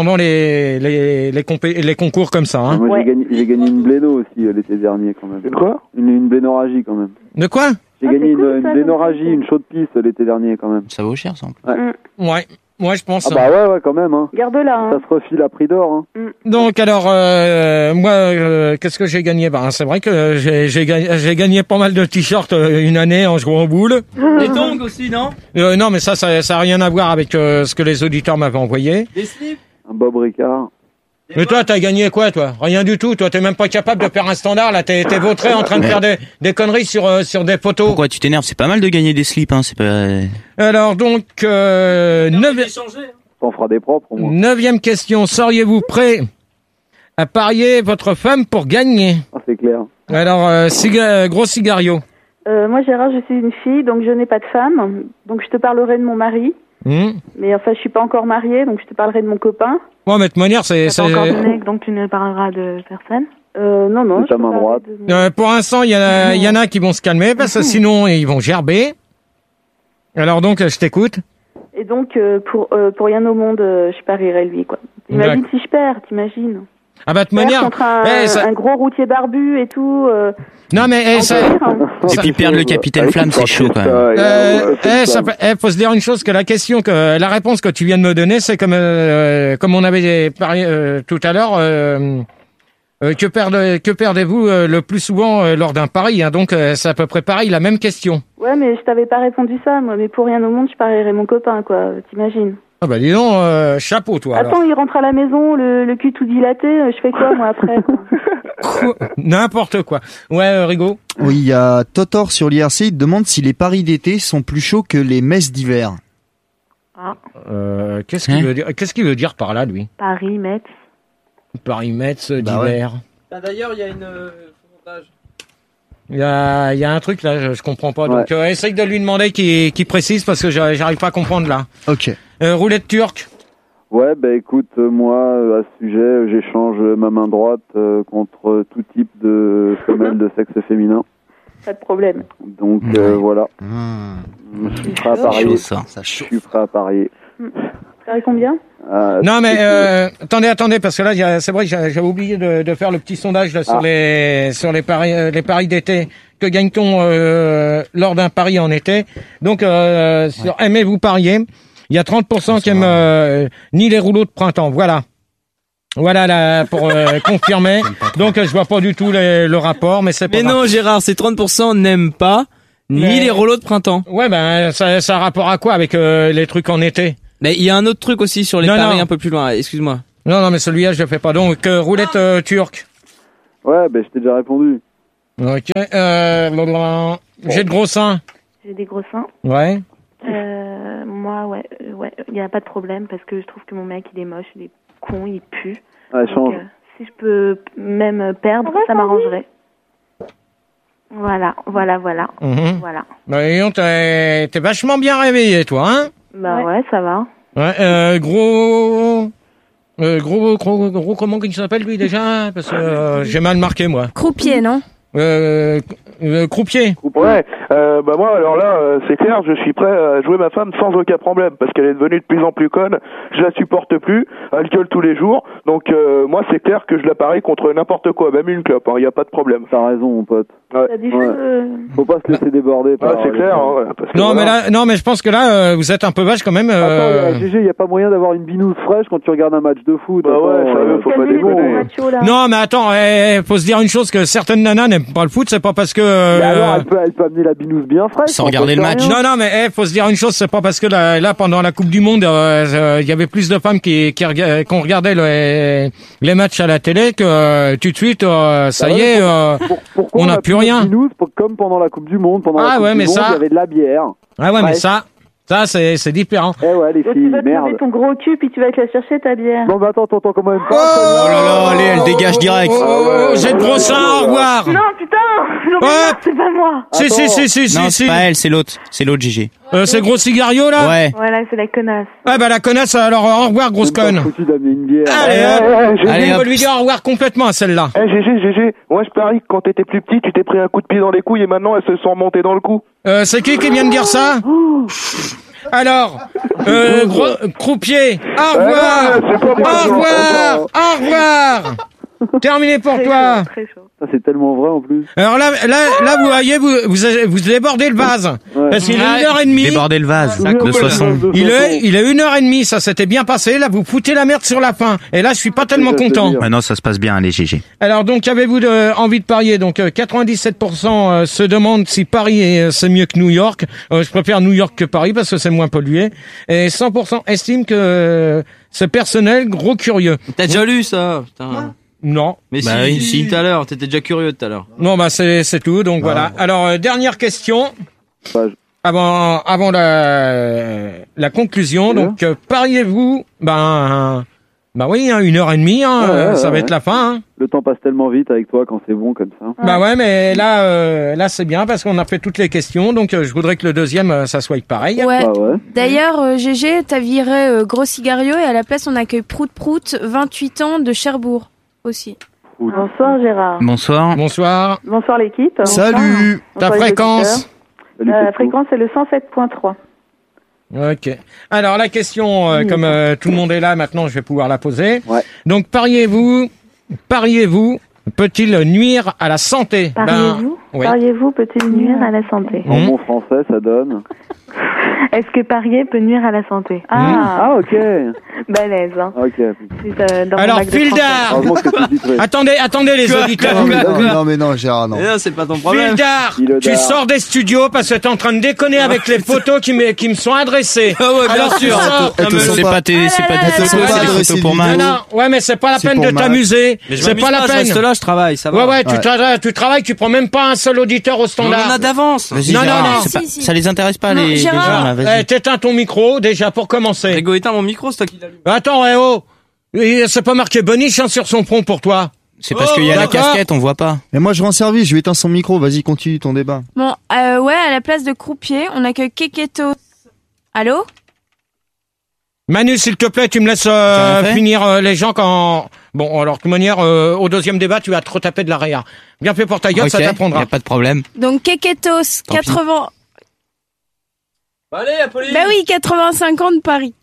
les concours comme ça. Hein. Moi j'ai gagné une bléno aussi l'été dernier quand même. Une quoi? Une blénorragie quand même. De quoi? J'ai gagné une blénorragie, une chaude piste l'été dernier quand même. Ça vaut cher ça. Ouais. Ouais, je pense. Ah bah ouais, quand même. Hein. Garde-la. Hein. Ça se refile à prix d'or. Hein. Donc alors, moi, qu'est-ce que j'ai gagné? Ben, c'est vrai que j'ai gagné pas mal de t-shirts une année en jouant aux boules. Des tongs aussi, non? Non, mais ça a rien à voir avec ce que les auditeurs m'avaient envoyé. Des slips? Un Bob Ricard. Mais toi, t'as gagné quoi, toi? Rien du tout. Toi, t'es même pas capable de faire un standard. Là, t'es vautré en train de faire des conneries sur des poteaux. Pourquoi tu t'énerves? C'est pas mal de gagner des slips, hein. C'est pas. Alors donc, On fera des propres au moins. 9e question. Seriez-vous prêt à parier votre femme pour gagner? Ah, c'est clair. Alors, gros cigario. Moi, Gérard, je suis une fille, donc je n'ai pas de femme. Donc je te parlerai de mon mari. Mais enfin, je suis pas encore mariée, donc je te parlerai de mon copain. Ouais, mais de toute manière, c'est. Pas encore de mec, donc tu ne parleras de personne. Non. De ta main droite. Pour l'instant, il y en a qui vont se calmer parce que sinon ils vont gerber. Alors donc, je t'écoute. Et donc pour rien au monde, je parierais lui quoi. Imagine si je perds, t'imagines. Ah bah de toute manière, contre un gros routier barbu et tout. Non mais et puis perdre le capitaine Flamme, c'est chaud quand même. Faut se dire une chose, que la réponse que tu viens de me donner, c'est comme on avait parlé tout à l'heure. Que perdez-vous le plus souvent lors d'un pari, hein, donc c'est à peu près pareil, la même question. Ouais, mais je t'avais pas répondu ça, moi. Mais pour rien au monde, je parierais mon copain, quoi. T'imagines? Ah bah dis donc, chapeau toi. Attends, alors. Il rentre à la maison, le cul tout dilaté, je fais quoi moi après quoi? N'importe quoi. Ouais, Rigaud. Oui, il y a Totor sur l'IRC, il demande si les paris d'été sont plus chauds que les messes d'hiver. Ah. Qu'est-ce qu'il veut dire? Qu'est-ce qu'il veut dire par là, lui? Paris, Metz. Paris, Metz d'hiver. Ouais. D'ailleurs, il y a une montage. Il y a un truc là, je comprends pas. Donc essaye de lui demander qui précise parce que j'arrive pas à comprendre là. Ok. Roulette turque. Ouais, bah écoute, moi à ce sujet, j'échange ma main droite contre tout type de femelle de sexe féminin. Pas de problème. Donc voilà. Je suis prêt à parier. Je suis prêt à parier. Paris combien? Non mais attendez parce que là c'est vrai que j'avais oublié de faire le petit sondage là sur les paris d'été. Que gagne-t-on lors d'un pari en été? Donc sur aimez-vous parier? Il y a 30% qui aiment ni les rouleaux de printemps. Voilà. Voilà là pour confirmer. Donc je vois pas du tout le rapport, mais c'est pas. Mais non, Gérard, ces 30% n'aiment pas ni les rouleaux de printemps. Ouais, ben ça a rapport à quoi avec les trucs en été? Mais il y a un autre truc aussi sur les paris un peu plus loin. Excuse-moi. Non, mais celui-là je le fais pas. Donc roulette turque. Ouais, ben je t'ai déjà répondu. Ok. J'ai de gros seins. J'ai des gros seins. Ouais. Moi, ouais, il y a pas de problème parce que je trouve que mon mec il est moche, il est con, il pue. Ouais, change. Donc, si je peux même perdre, ça m'arrangerait. Voilà. Voilà. Bah, t'es vachement bien réveillé, toi, hein? Bah ouais, ça va. Ouais, gros, comment il s'appelle lui déjà? Parce que j'ai mal marqué moi. Croupier, non? Croupier. Ouais, bah moi alors là c'est clair, je suis prêt à jouer ma femme sans aucun problème parce qu'elle est devenue de plus en plus conne, je la supporte plus, elle gueule tous les jours, donc moi c'est clair que je la parie contre n'importe quoi, même une clope, il y a pas de problème. T'as raison mon pote. Ouais. Faut pas se laisser déborder par c'est clair. Parce que non mais je pense que là vous êtes un peu vache quand même. Attends, GG, y a pas moyen d'avoir une binouse fraîche quand tu regardes un match de foot. Bah ouais, ça faut pas déconner. Non mais attends, faut se dire une chose, que certaines nanas n'aiment pas le foot, c'est pas parce que alors elle peut amener la binouse bien fraîche sans regarder le match. Non mais faut se dire une chose, c'est pas parce que là pendant la Coupe du Monde il y avait plus de femmes qu'on regardait les matchs à la télé que tout de suite ça y est on n'a plus rien. Binouse, comme pendant la Coupe du Monde, il y avait de la bière. Ah ouais, mais ça c'est différent. Eh ouais, les filles, tu vas merde. trouver ton gros cul puis tu vas te la chercher ta bière. Non mais attends, quand même pas. Oh là là, allez, elle dégage direct. J'ai de gros seins, au revoir. Non putain, c'est pas moi. Si. Non, c'est pas elle, c'est l'autre GG. C'est Gros Cigario là. Ouais. Voilà, c'est la connasse. Ah bah la connasse, alors au revoir grosse conne. Foutu d'amener une bière. Allez, on va lui dire au revoir complètement à celle-là. GG, moi je parie que quand t'étais plus petit, tu t'es pris un coup de pied dans les couilles et maintenant elles se sont remontées dans le cou. C'est qui vient de dire ça? Alors, croupier, au revoir. Terminé pour toi. Très chaud. Ça c'est tellement vrai en plus. Alors là vous voyez vous débordez le vase. Parce qu'il est 1h30. Débordez le vase de 60. Il est 1h30, ça s'était bien passé. Là vous foutez la merde sur la fin. Et là je suis pas tellement content. Maintenant ça se passe bien, allez GG. Alors donc avez-vous envie de parier? Donc 97% se demandent si Paris c'est mieux que New York. Je préfère New York que Paris parce que c'est moins pollué. Et 100% estiment que c'est personnel, gros curieux. T'as déjà lu ça? Putain. Non. Mais si, tout à l'heure, t'étais déjà curieux tout à l'heure. Non, bah c'est tout, donc voilà. Alors, dernière question. Avant la conclusion, donc pariez-vous, bah oui, 1h30, ça va être la fin. Hein. Le temps passe tellement vite avec toi quand c'est bon comme ça. Bah ouais, mais là c'est bien parce qu'on a fait toutes les questions, donc je voudrais que le deuxième ça soit pareil. Ouais. D'ailleurs, GG, t'as viré Gros Cigario et à la place on accueille Prout Prout, 28 ans de Cherbourg aussi. Bonsoir Gérard. Bonsoir. Bonsoir l'équipe. Salut. Ta fréquence. La fréquence est le 107.3. Ok. Alors la question, comme tout le monde est là maintenant, je vais pouvoir la poser. Ouais. Donc pariez-vous, peut-il nuire à la santé? Pariez-vous peut-il nuire à la santé? En bon français, ça donne. Est-ce que parier peut nuire à la santé? Ah ok. Balèze. Hein. Ok. Alors Fildar. Attendez les auditeurs. Non Gérard, non. Non, c'est pas ton problème. Fildar, tu sors des studios parce que t'es en train de déconner avec les photos qui me sont adressées. Ah ouais, bien sûr. C'est pas tes photos, c'est des photos pour Max. Non, ouais, mais c'est pas la peine de t'amuser. C'est pas la peine. Je reste là, je travaille, ça va. Ouais, tu travailles, tu prends même pas un seul auditeur au standard. On en a d'avance. Non. Ça les intéresse pas les gens là, vas-y. T'éteins ton micro déjà pour commencer. Rigo, éteins mon micro, c'est toi qui l'allume. Attends, c'est pas marqué Boniche sur son front pour toi. C'est parce qu'il y a la casquette, on voit pas. Mais moi je rends service, je vais éteindre son micro, vas-y continue ton débat. Bon, à la place de croupier, on accueille Keketo. Allô? Manu, s'il te plaît, tu me laisses finir les gens quand... Bon, alors de manière, au deuxième débat, tu vas te retaper de la réa. Bien fait pour ta gueule, ça t'apprendra. Y a pas de problème. Donc Keketos, 80... Allez, Apolline. Bah oui, 85 ans de Paris.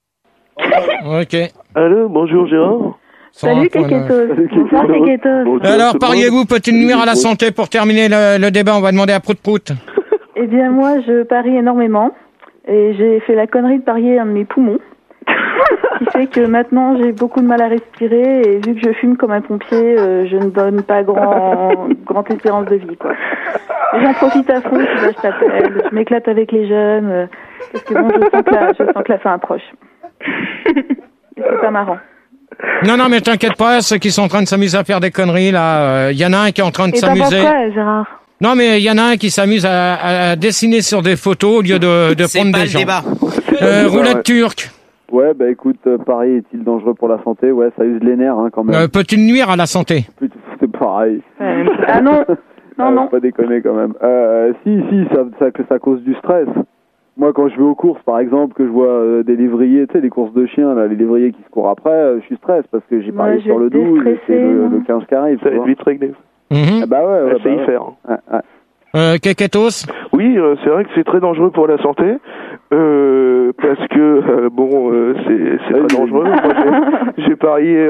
Ok. Allô, bonjour Gérard. Salut Keketos. Bonsoir Keketos. Alors, pariez-vous, peut-il nuire à la santé? Pour terminer le débat, on va demander à Prout Prout. Eh bien moi, je parie énormément. Et j'ai fait la connerie de parier un de mes poumons. Ce qui fait que maintenant j'ai beaucoup de mal à respirer et vu que je fume comme un pompier, je ne donne pas grande espérance de vie, quoi. Et j'en profite à fond, je t'appelle, je m'éclate avec les jeunes, parce que bon, je sens que la fin approche. Et c'est pas marrant. Non, mais t'inquiète pas, ceux qui sont en train de s'amuser à faire des conneries, là, y en a un qui est en train de s'amuser. Pourquoi, Gérard? Non, mais il y en a un qui s'amuse à dessiner sur des photos au lieu de prendre des gens. C'est pas le débat. Roulette turque. Ouais, bah écoute, pareil, est-il dangereux pour la santé? Ouais, ça use les nerfs, quand même. Peut-il nuire à la santé? C'est pareil. Ah non, non. Pas déconner quand même. Si, ça cause du stress. Moi, quand je vais aux courses, par exemple, que je vois des lévriers, tu sais, les courses de chiens, là, les lévriers qui se courent après, je suis stress parce que j'ai parié sur le 12 et c'est le 15 qui arrive. Ça va être vite réglé. Ah bah ouais, c'est y faire. Keketos? Oui, c'est vrai que c'est très dangereux pour la santé, parce que c'est très dangereux. Moi, j'ai parié.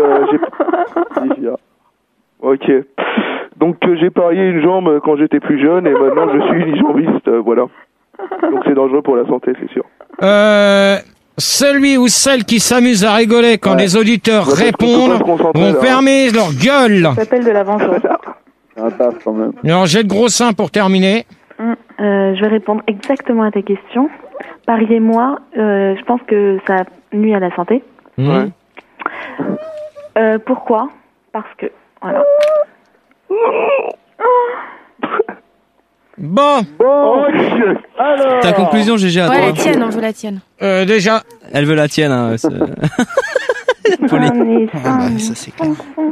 Ok. Donc j'ai parié une jambe quand j'étais plus jeune et maintenant je suis unijambiste, voilà. Donc c'est dangereux pour la santé, c'est sûr. Celui ou celle qui s'amuse à rigoler quand les auditeurs répondent vont fermer leur gueule. Ça s'appelle de la vengeance. C'est un taf quand même. Alors j'ai de gros seins pour terminer. Je vais répondre exactement à ta question. Pariez-moi, je pense que ça nuit à la santé. Ouais. Pourquoi? Parce que, voilà. Bon. Alors. Ta conclusion, GG, à toi. Ouais, la tienne, on veut la tienne. Déjà. Elle veut la tienne, hein. Ça c'est clair.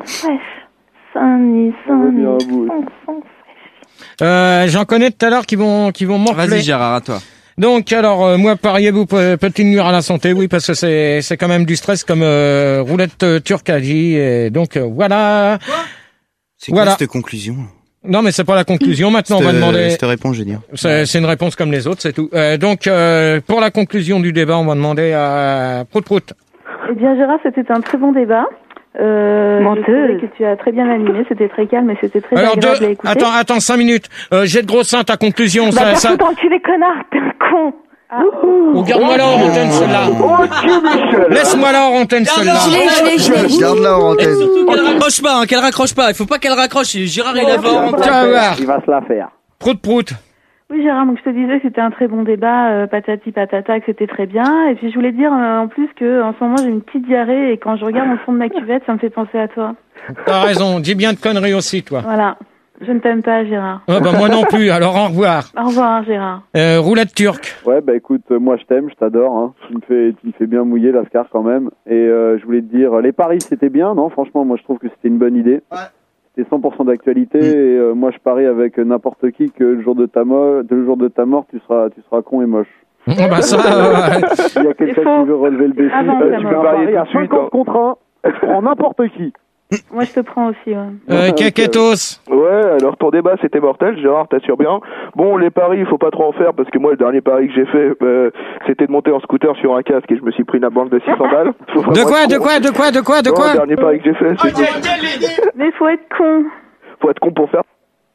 J'en connais tout à l'heure qui vont morfler. Vas-y, Gérard, à toi. Donc, alors, moi, pariez-vous, peut-il nuire à la santé? Oui, parce que c'est quand même du stress, comme Roulette turque a dit. Et donc, voilà. C'est quoi cette conclusion? Non, mais c'est pas la conclusion. Maintenant, on va demander. Cette réponse, je veux dire. C'est une réponse comme les autres, c'est tout. Donc, pour la conclusion du débat, on va demander à Prout. Eh bien, Gérard, c'était un très bon débat. Je trouvais que tu as très bien animé, c'était très calme et c'était très agréable à écouter. Attends 5 minutes. J'ai de gros seins, ta conclusion. Bah, ça... t'enculer, connard, t'es un con. Regarde-moi là en antenne, celle-là. Laisse-moi là en antenne, celle-là. Garde-la en antenne. Qu'elle raccroche pas. Il faut pas qu'elle raccroche. Gérard, il va Il va se la faire. Prout. Oui, Gérard, donc je te disais que c'était un très bon débat, patati patata, que c'était très bien. Et puis je voulais dire en plus que en ce moment j'ai une petite diarrhée et quand je regarde au fond de ma cuvette, ça me fait penser à toi. T'as raison, dis bien de conneries aussi, toi. Voilà. Je ne t'aime pas, Gérard. Ah bah moi non plus, alors au revoir. Au revoir, Gérard. Roulette turque. Ouais, bah écoute, moi je t'aime, je t'adore. Hein. Tu me fais bien mouiller, Lascar, quand même. Et je voulais te dire, les paris c'était bien, non? Franchement, moi je trouve que c'était une bonne idée. Ouais. C'était 100% d'actualité et moi je parie avec n'importe qui que le jour de ta mort, tu seras con et moche. Oh bah ça, Il y a quelqu'un qui veut relever le défi. Tu peux parier à 50 contre 1, je prends n'importe qui. Moi je te prends aussi, ouais. Keketos. Ouais, alors ton débat c'était mortel, Gérard, t'assures bien. Bon, les paris, il faut pas trop en faire parce que moi le dernier pari que j'ai fait, c'était de monter en scooter sur un casque et je me suis pris une amende de 600 balles. De quoi Le dernier pari que j'ai fait, c'est Mais faut être con. Faut être con pour faire.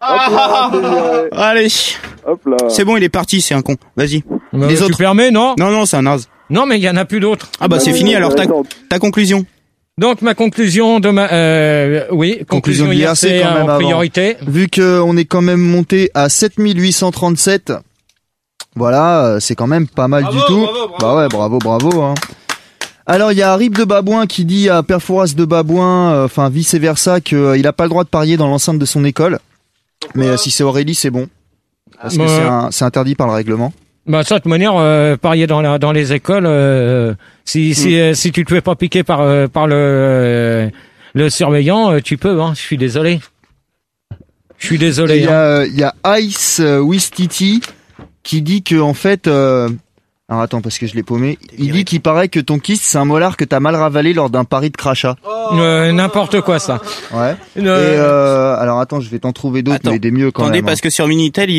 Allez. Hop là. C'est bon, il est parti, c'est un con. Vas-y. Les autres. Tu permets, non? Non, c'est un naze. Non, mais il y en a plus d'autres. Ah bah c'est fini, alors ta conclusion. Donc ma conclusion de conclusion IRC quand même en priorité. Vu que on est quand même monté à 7837. Voilà, c'est quand même pas mal du tout. Bravo. Bah ouais, bravo hein. Alors il y a Rip de Babouin qui dit à Perfouras de Babouin, enfin vice versa, que il a pas le droit de parier dans l'enceinte de son école. Mais si c'est Aurélie, c'est bon. Parce que c'est interdit par le règlement. Bah ça, de toute manière, parier dans les écoles, si tu te fais pas piquer par le surveillant, tu peux. Hein. Je suis désolé. Il y a Ice Wistiti qui dit que en fait, alors attends parce que je l'ai paumé. Il dit qu'il paraît que ton kyste c'est un molar que t'as mal ravalé lors d'un pari de crachat. N'importe quoi ça. Ouais. Et alors attends, je vais t'en trouver d'autres, mais des mieux quand même. Attendez, parce que sur Minitel,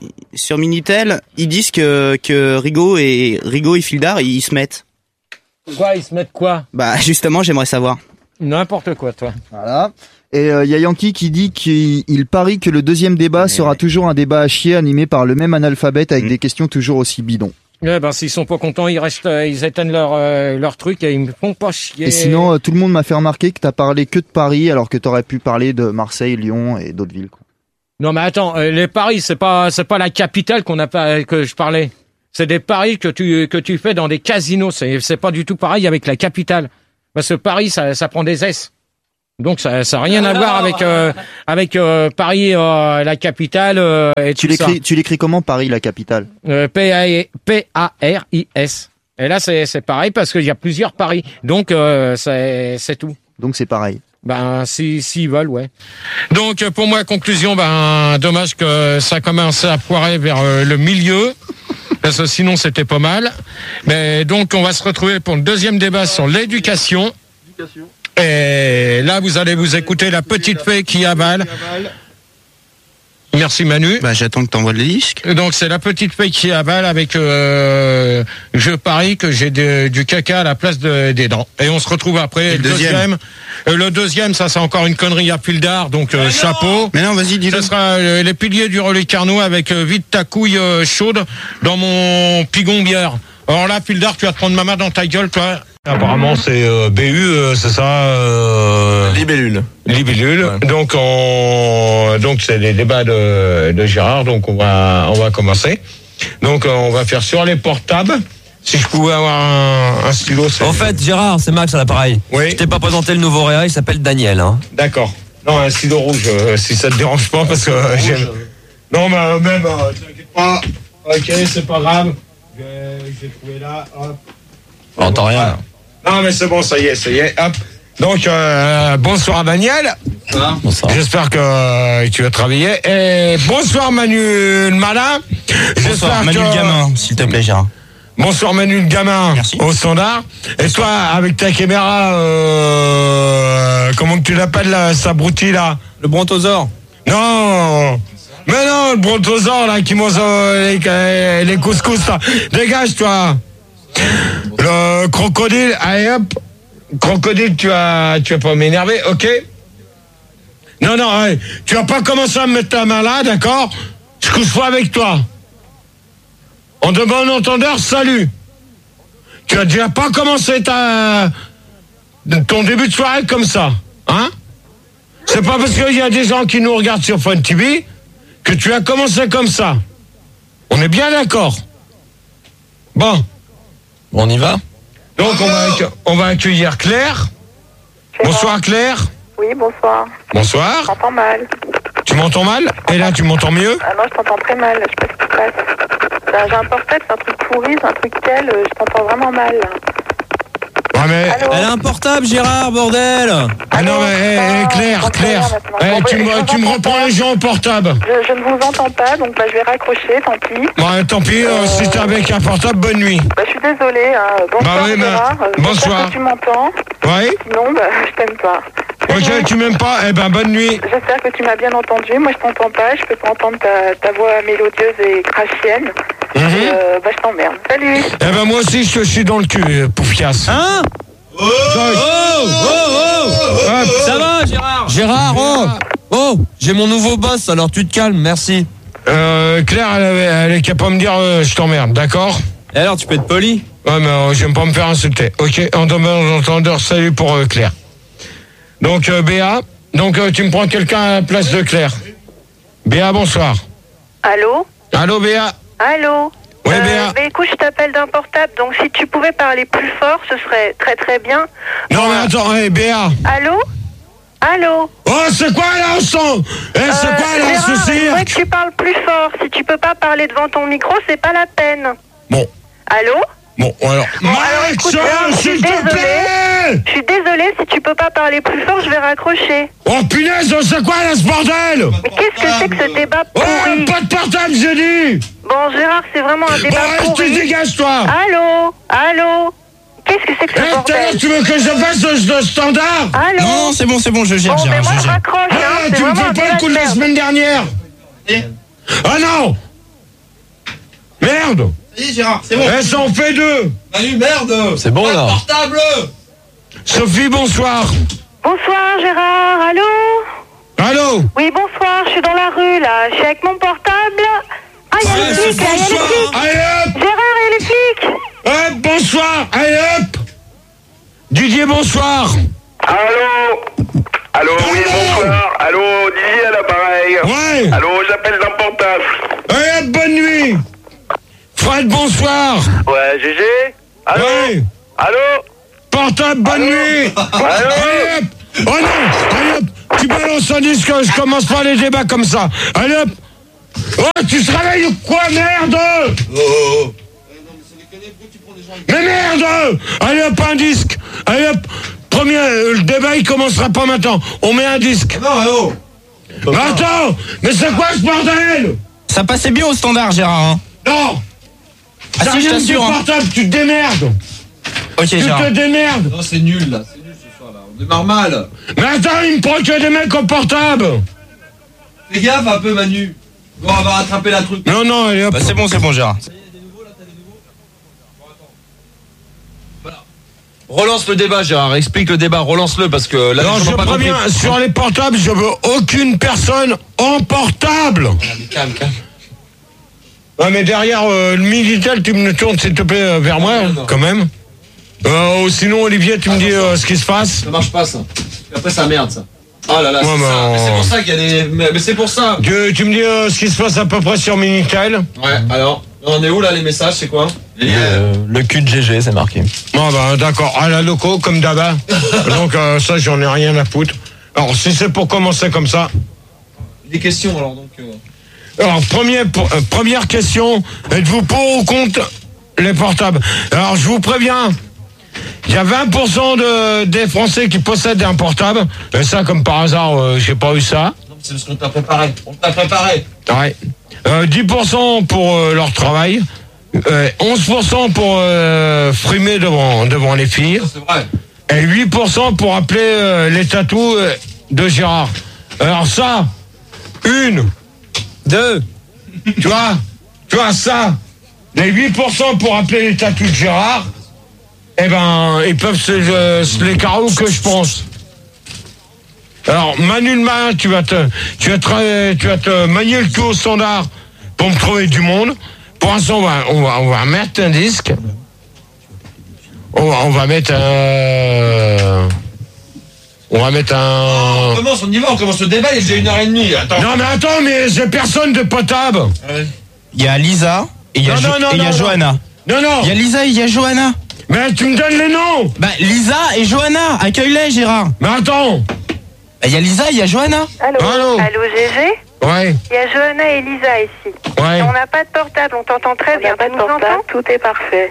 ils disent que Rigaud et Fildar, ils se mettent. Quoi, ils se mettent quoi? Bah justement, j'aimerais savoir. N'importe quoi, toi. Voilà. Et il y a Yankee qui dit qu'il parie que le deuxième débat sera toujours un débat à chier animé par le même analphabète avec des questions toujours aussi bidons. Ouais, ben, s'ils sont pas contents, ils éteignent leur truc et ils me font pas chier. Et sinon, tout le monde m'a fait remarquer que t'as parlé que de Paris, alors que t'aurais pu parler de Marseille, Lyon et d'autres villes, quoi. Non, mais attends, les paris, c'est pas la capitale que je parlais. C'est des paris que tu fais dans des casinos. C'est pas du tout pareil avec la capitale. Parce que Paris, ça prend des S. Donc ça a rien à voir avec Paris, la capitale. Et tu l'écris comment, Paris, la capitale? P-A-R-I-S. Et là c'est pareil parce qu'il y a plusieurs paris. Donc c'est tout. Donc c'est pareil. Ben s'ils veulent, ouais. Donc pour moi, conclusion, dommage que ça commence à poirer vers le milieu. Parce que sinon c'était pas mal. Mais donc on va se retrouver pour le deuxième débat sur l'éducation. Et là vous allez vous écouter la petite fée qui avale. Merci Manu. J'attends que t'envoies le disque. Donc c'est la petite fée qui avale avec je parie que j'ai du caca à la place des dents. Et on se retrouve après. Le deuxième, ça c'est encore une connerie à fil d'art, donc chapeau. Mais non, vas-y, dis-le. Ce sera les piliers du relais Carnot avec vite ta couille chaude dans mon pigon bière. Alors là, fil d'art, tu vas te prendre ma main dans ta gueule, toi. Apparemment, c'est BU, c'est ça. Libellule. Ouais. Donc c'est les débats de Gérard. Donc on va commencer. Donc on va faire sur les portables. Si je pouvais avoir un stylo. En fait, Gérard, c'est Max à l'appareil. Oui. Je t'ai pas présenté le nouveau réa, il s'appelle Daniel. Hein. D'accord. Non, un stylo rouge, si ça te dérange pas, parce que j'aime. Non, mais même, t'inquiète pas. Ok, c'est pas grave. J'ai trouvé là. Hop. On entend rien. Non, mais c'est bon, ça y est. Hop. Donc, bonsoir à Daniel. Bonsoir. J'espère que tu vas travailler. Et bonsoir Manu le malin. Bonsoir Manu le gamin, s'il te plaît, Gérard. Bonsoir Manu le gamin. Merci. Au standard. Et toi, avec ta caméra, comment que tu l'appelles là, sa broutille là? Le brontosaure. Non. Mais non, le brontosaure là qui mange les couscous là. Dégage toi. Le crocodile, allez hop. Crocodile, tu vas pas m'énerver, ok? Non, ouais, tu vas pas commencer à me mettre ta main là, d'accord? Je couche pas avec toi. En de bon entendeur, salut. Tu as déjà pas commencé ton début de soirée comme ça, hein? C'est pas parce qu'il y a des gens qui nous regardent sur Fun TV que tu as commencé comme ça. On est bien d'accord? Bon. On y va? Donc on va accueillir Claire. Bonsoir Claire. Oui, bonsoir. Bonsoir. Je t'entends mal. Tu m'entends mal? Et là, tu m'entends mieux? Ah non, je t'entends très mal. Je sais pas ce qui se passe. J'ai un portable, c'est un truc pourri, c'est un truc tel, je t'entends vraiment mal. Ouais, mais... Allô? Elle a un portable, Gérard, bordel! Ah non, mais Claire. Tu me reprends les gens au portable. Je ne vous entends pas, donc je vais raccrocher, tant pis. Bon, tant pis, si t'es avec un portable, bonne nuit. Je suis désolée, hein. Bonsoir Gérard. Bonsoir. J'espère que tu m'entends. Oui. Sinon, je t'aime pas. Ok, tu m'aimes pas? Eh ben, bonne nuit. J'espère que tu m'as bien entendu. Moi, je t'entends pas. Je peux pas entendre ta voix mélodieuse et crashienne. Je t'emmerde. Salut. Eh ben, moi aussi, je suis dans le cul, poufiasse. Hein? Oh! Ça va, Gérard? Gérard, oh! J'ai mon nouveau boss, alors tu te calmes, merci. Claire, elle est capable de me dire je t'emmerde, d'accord? Et alors, tu peux être poli? Ouais, mais j'aime pas me faire insulter. Ok, en entendeur, salut pour Claire. Donc, Béa, tu me prends quelqu'un à la place de Claire. Béa, bonsoir. Allô? Allô, Béa? Allô? Ouais, Béa. Écoute, je t'appelle d'un portable, donc si tu pouvais parler plus fort, ce serait très très bien. Non, mais attends, Béa. Allô? Allô? Oh, c'est quoi là, on sent? C'est quoi là, ce cirque? Je voudrais que tu parles plus fort. Si tu peux pas parler devant ton micro, c'est pas la peine. Bon. Allô? Bon, alors... écoute, je suis désolée. Je suis désolée, si tu peux pas parler plus fort, je vais raccrocher. Oh, punaise, c'est quoi là, ce bordel? Mais qu'est-ce que c'est que ce débat pourri? Oh, pas de portable, j'ai dit. Bon, Gérard, c'est vraiment un débat pourri. Tu dégages, toi. Allô? Qu'est-ce que c'est que ce bordel? Tu veux que je fasse le standard? Allô? Non, c'est bon, je gère, mais moi, je raccroche, tu me fais pas le coup de la semaine dernière. Ah non. Merde. Oui, Gérard, c'est bon. Ça en fait deux. Manu, merde. C'est bon, là. Portable. Sophie, bonsoir. Bonsoir, Gérard. Allô? Oui, bonsoir. Je suis dans la rue, là. Je suis avec mon portable. Ah, il y a les flics, là. Il y a les flics. Allez, hop. Gérard, il y a les flics. bonsoir. Allez, hop. Didier, bonsoir. Allô, oui, bonsoir. Allô, Didier à l'appareil. Ouais. Allô, j'appelle d'un portable. Allez, hop, bonne nuit. Fred, bonsoir. Ouais, GG. Allô. Ouais. Allô. Portable, bonne nuit. Allô. Allez, hop. Oh non, allez, hop. Tu balances un disque, je commence pas les débats comme ça. Allez, hop. Oh, tu te réveilles ou quoi, merde? Oh. Mais merde! Allez hop, un disque! Allez hop! Premier, le débat il commencera pas maintenant. On met un disque. Non, mais attends! Mais c'est quoi ce bordel? Ça passait bien au standard, Gérard. Hein. Non! Ah si, je t'assure. Portable, tu te démerdes! Ok, tu Gérard. te démerdes! Non, c'est nul là. C'est nul ce soir là. On démarre mal. Mais attends, il me prend que des mecs au portable! Fais gaffe un peu, Manu. Bon, on va rattraper la truc. Non, allez hop. Bah, c'est bon, Gérard. Relance le débat, Gérard. Explique le débat. Relance-le parce que là, non, je préviens, sur les portables, je veux aucune personne en portable. Calme. Ouais, mais derrière le Minitel, tu me tournes s'il te plaît vers moi, quand même. Sinon, Olivier, tu me dis ce qui se passe. Ça marche pas ça. Après, ça merde ça. Oh là là, ouais, c'est ça. Mais c'est pour ça qu'il y a des. Mais c'est pour ça. Tu me dis ce qui se passe à peu près sur Minitel. Ouais. Alors, on est où là les messages? C'est quoi? Le cul de GG, c'est marqué. Bon, bah d'accord. À la loco, comme d'hab. Donc ça, j'en ai rien à foutre. Alors, si c'est pour commencer comme ça. Des questions alors donc. Alors, première question. Êtes-vous pour ou contre les portables? Alors, je vous préviens. Il y a 20% des Français qui possèdent un portable. Et ça, comme par hasard, j'ai pas eu ça. Non, c'est parce qu'on t'a préparé. Ouais. 10% pour leur travail. 11% pour frimer devant les filles. C'est vrai. Et 8% pour appeler les tatous de Gérard. Alors ça, 1, 2, tu vois ça, les 8% pour appeler les tatous de Gérard, eh ben, ils peuvent se les carreaux que je pense. Alors, Manu le Malin, tu vas te manier le tout au standard pour me trouver du monde. Pour l'instant, on va mettre un disque. On va mettre un... On commence le débat, il est déjà 1h30. Attends. Non mais attends, mais j'ai personne de potable. Il y a Lisa et il y a Johanna. Non. Il y a Lisa et il y a Johanna. Mais tu me donnes les noms. Bah Lisa et Johanna, accueille-les Gérard. Mais attends. Il y a Lisa et il y a Johanna. Allô, GG? Ouais. Il y a Johanna et Lisa ici. Ouais. On n'a pas de portable, on t'entend très bien. Tu nous entends? Tout est parfait.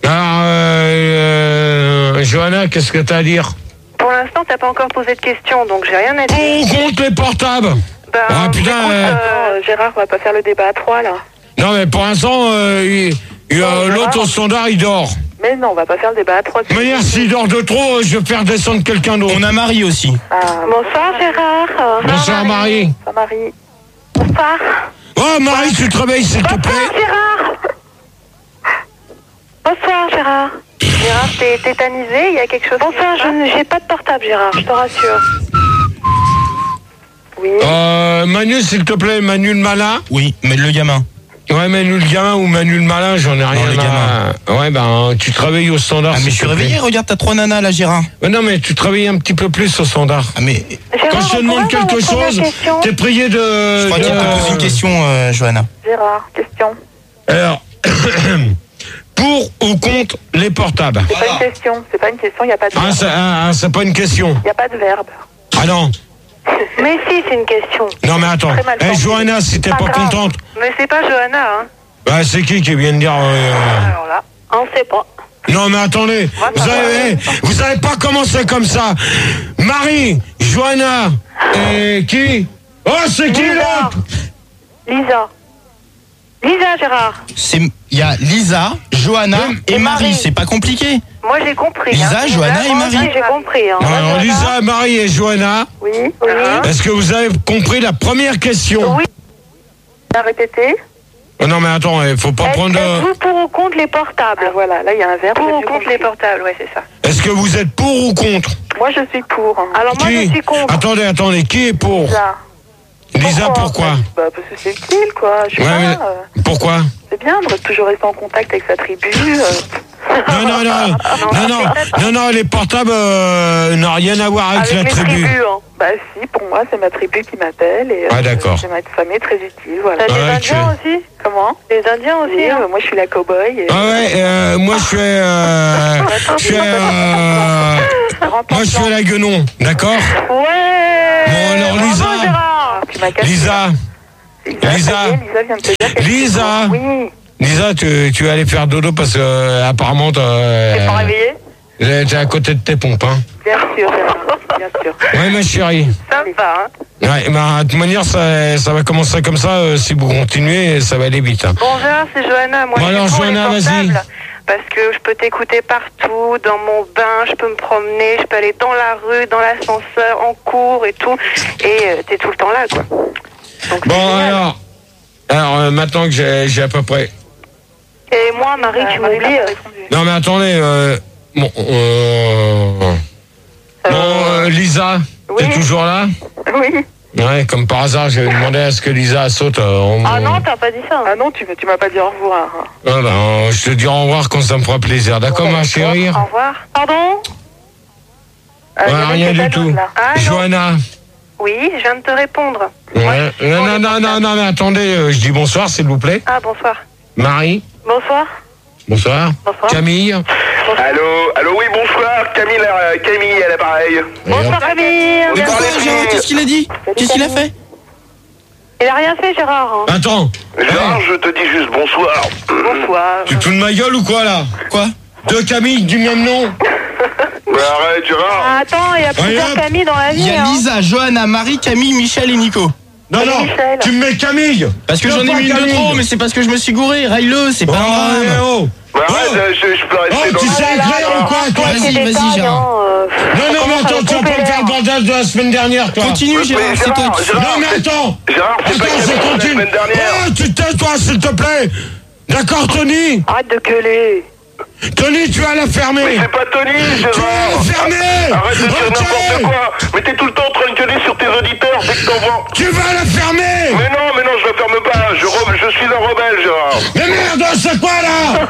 Alors, Johanna, qu'est-ce que t'as à dire? Pour l'instant, t'as pas encore posé de questions, donc j'ai rien à dire. Pour ou contre les portables? Ah putain. Gérard, on va pas faire le débat à 3 là. Non mais pour l'instant, l'autre au standard, il dort. Mais non, on va pas faire le débat à 3. De toute manière, s'il dort de trop, je vais faire descendre quelqu'un d'autre. On a Marie aussi. Bonsoir Gérard. Bonsoir Marie. Bonsoir Marie. Bonsoir. Oh Marie, tu te réveilles s'il te plaît. Bonsoir Gérard. Bonsoir Gérard. Gérard, t'es tétanisé, il y a quelque chose. Bonsoir, j'ai pas de portable Gérard, je te rassure. Oui. Manu, s'il te plaît, Manu le Malin. Oui, mais le gamin. Ouais, Manu le gamin ou Manu le Malin, j'en ai rien à... Ouais, ben, tu te réveilles au standard. Ah, mais je suis réveillé, regarde, t'as 3 nanas là, Gérard. Mais non, mais tu te réveilles un petit peu plus au standard. Ah, mais... Quand je te demande quelque chose, t'es prié de... Je crois qu'il t'a posé une question, Johanna. Gérard, question. Alors... Pour ou contre les portables? C'est pas une question, il n'y a pas de verbe. C'est pas une question. Il n'y a pas de verbe. Ah non. Mais si, c'est une question. Non mais attends, Johanna, si t'es pas contente... Mais c'est pas Johanna, hein. Bah c'est qui vient de dire... Alors là, on sait pas. Non mais attendez, vous avez pas commencé comme ça. Marie, Johanna, et qui? Oh, c'est qui l'autre? Lisa, Gérard. Il y a Lisa, Johanna et Marie, c'est pas compliqué. Moi j'ai compris. Lisa, Johanna et Marie. J'ai compris. Hein. Alors Lisa, Marie et Johanna. Oui. Est-ce que vous avez compris la première question? Oui. Répétez. Oh non mais attends, il faut pas prendre... Êtes-vous pour ou contre les portables? Voilà, là il y a un verbe. Pour ou contre les portables, ouais c'est ça. Est-ce que vous êtes pour ou contre? Moi je suis pour. Alors moi je suis contre. Attendez, qui est pour? Lisa, pourquoi? Parce que c'est utile, quoi. Je sais pas. Pourquoi? C'est bien de toujours rester en contact avec sa tribu. Non, les portables n'ont rien à voir avec la tribu. Tribus, hein. Bah si, pour moi, c'est ma tribu qui m'appelle. Et, d'accord. C'est ma famille très utile, voilà. T'as des Indiens aussi? Comment? Les Indiens aussi, oui, hein. Moi, je suis la cow-boy. Moi, je suis la guenon, d'accord? Ouais. Bon, alors, Lisa. Oui. Lisa, tu vas aller faire dodo parce que apparemment T'es pas réveillée? T'es à côté de tes pompes, hein. Bien sûr. Ouais, ma chérie. Sympa, hein. Ouais, de toute manière, ça va commencer comme ça. Si vous continuez, ça va aller vite. Hein. Bonjour, c'est Johanna. Moi, alors, Johanna, vas-y. Parce que je peux t'écouter partout, dans mon bain, je peux me promener, je peux aller dans la rue, dans l'ascenseur, en cours et tout. Et t'es tout le temps là, quoi. Donc, bon, alors maintenant que j'ai à peu près... Et moi, Marie, tu m'oublies. Non, mais attendez, Lisa, t'es toujours là? Oui. Ouais, comme par hasard, j'avais demandé à ce que Lisa saute. Ah non, t'as pas dit ça. Ah non, tu m'as pas dit au revoir. Ah ben, je te dirai au revoir quand ça me fera plaisir. D'accord, ma chérie? Au revoir. Pardon? Rien du tout. Johanna. Oui, je viens de te répondre. Ouais. Non, mais attendez, je dis bonsoir, s'il vous plaît. Ah, bonsoir. Marie. Bonsoir. Bonsoir. Camille. Allô, oui, bonsoir. Camille, à l'appareil. Bonsoir, Camille. Qu'est-ce qu'il a dit? Qu'est-ce qu'il a fait? Il a rien fait, Gérard. Hein. Attends. Gérard, je te dis juste bonsoir. Bonsoir. Tu te fous de ma gueule ou quoi, là? Quoi? Deux Camille du même nom? Bah arrête, Gérard. Attends, il y a plusieurs Camille dans la vie. Il y a Lisa, Johanna, Marie, Camille, Michel et Nico. Non, tu me mets Camille. Parce que j'en ai mis une de trop, mais c'est parce que je me suis gouré. Raille-le, c'est pas un drame. Bah arrête, je peux rester dans tu sais écrire ou quoi, toi? Vas-y, Gérard. Non, mais attends, tu vas pas me faire le bordel de la semaine dernière, toi. Continue, Gérard, c'est toi. Non, mais attends. Gérard, c'est pas je continue. Oh, tu te tais, toi, s'il te plaît. D'accord, Tony? Arrête de gueuler. Tony, tu vas la fermer. Mais c'est pas Tony, Gérard. Tu vas la fermer. Arrête de dire n'importe quoi. Mais t'es tout le temps en train de gueuler sur tes auditeurs dès que t'en vois. Tu vas la fermer. Mais non, je la ferme pas. Je suis un rebelle, Gérard. Mais merde, c'est quoi,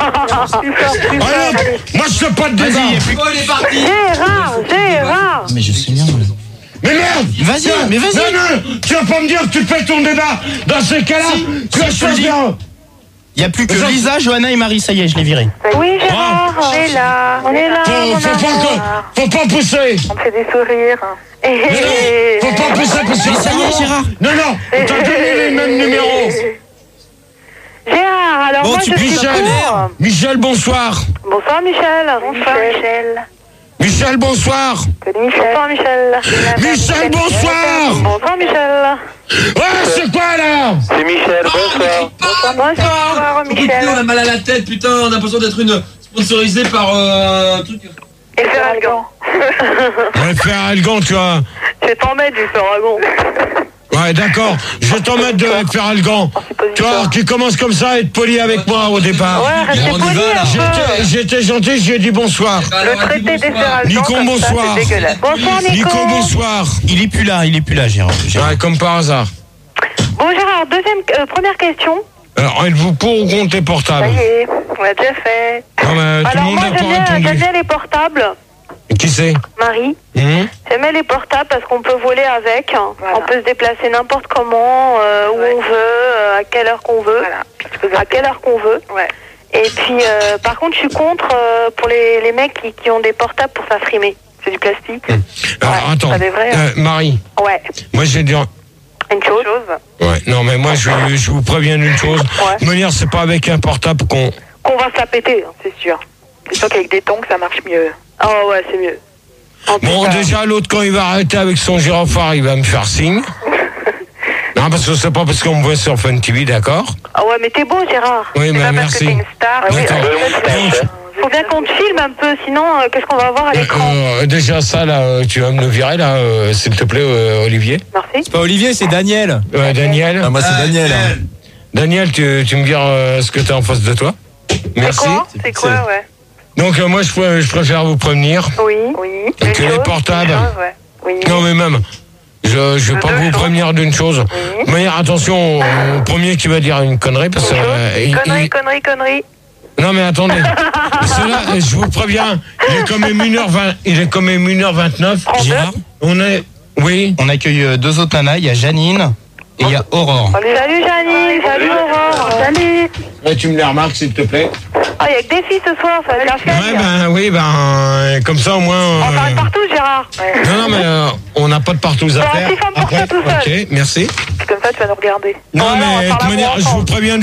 là? Moi, je sais pas de débat. Oh, il est parti. Gérard. Mais je sais bien. Mais merde! Vas-y. Non, tu vas pas me dire que tu fais ton débat. Dans ces cas-là, tu vas choisir. Il n'y a plus que Lisa, Johanna et Marie, ça y est, je l'ai viré. Oui, Gérard, on est là. Faut pas pousser. On fait des sourires. Faut pas pousser parce que ça y est, Gérard. Non, t'as donné les mêmes numéros. Gérard, alors moi je suis pour. Michel, bonsoir. Bonsoir, Michel. Bonsoir, Michel. Michel, bonsoir. Bonsoir, Michel. Michel, bonsoir. Bonsoir, Michel. Ouais, c'est quoi, là? C'est Michel, bonsoir. Bonsoir, Michel. On a mal à la tête, putain, on a l'impression d'être sponsorisé par un truc. Et Ferragon. Ouais, Ferragon, tu vois. Je t'en mets du Ferragon. Ouais, d'accord. Je vais t'en mettre de Ferragon. Tu vois, qui commence comme ça à être poli avec moi au départ. Ouais, restez poli. J'étais gentil, j'ai dit bonsoir. Le traité des Ferragons. Nico, bonsoir. Bonsoir, Nico, bonsoir. Il est plus là, Gérard. Ouais, comme par hasard. Bon, Gérard, première question. Alors, êtes-vous pour ou contre les portables? Ça y est, on l'a déjà fait. Non, mais tout le monde n'a pas répondu. J'aime bien les portables. Qui c'est? Marie. J'aime bien les portables parce qu'on peut voler avec. Voilà. On peut se déplacer n'importe comment, où on veut, à quelle heure qu'on veut. Voilà. À quelle heure qu'on veut. Ouais. Et puis, par contre, je suis contre pour les mecs qui ont des portables pour s'affimer. C'est du plastique. Alors, attends, Marie. Ouais. Moi, je vais dire... Une chose. Ouais, non, mais moi, je vous préviens d'une chose. De manière, c'est pas avec un portable qu'on va se la péter, hein, c'est sûr. C'est sûr qu'avec des tongs, ça marche mieux. Oh ouais, c'est mieux. Bon, déjà, l'autre, quand il va arrêter avec son gyrophare, il va me faire signe. Non, parce que c'est pas parce qu'on me voit sur Fun TV, d'accord? Ah ouais, mais t'es beau, Gérard. Oui, mais merci. Parce que t'es une star. Faut bien qu'on te filme un peu, sinon, qu'est-ce qu'on va voir à l'écran? Déjà, ça, là, tu vas me le virer, là, s'il te plaît, Olivier. Merci. C'est pas Olivier, c'est Daniel. Ouais, Daniel. Ah, moi, c'est Daniel. Daniel, tu me diras ce que t'as en face de toi. Merci. C'est quoi, ouais. Donc, moi, je préfère vous prévenir. Oui. Que les portables. Oui. Non, mais même. Je vais pas vous prévenir d'une chose. Mais attention au premier qui va dire une connerie, parce que... Connerie. Non mais attendez. Cela, je vous préviens, il est quand même 1h29. Gérard, oui. On accueille 2 autres nanas, il y a Janine et il y a Aurore. Salut Janine, salut Aurore. Salut. Ouais, tu me les remarques s'il te plaît. Ah, il y a que des filles ce soir, ça va être la fête. Oui, comme ça au moins... On parle partout, Gérard. Non, mais on n'a pas de partout à faire. Si femme pour ça tout seul. Ok, merci. Comme ça, tu vas nous regarder. Non, mais de toute manière, je vous préviens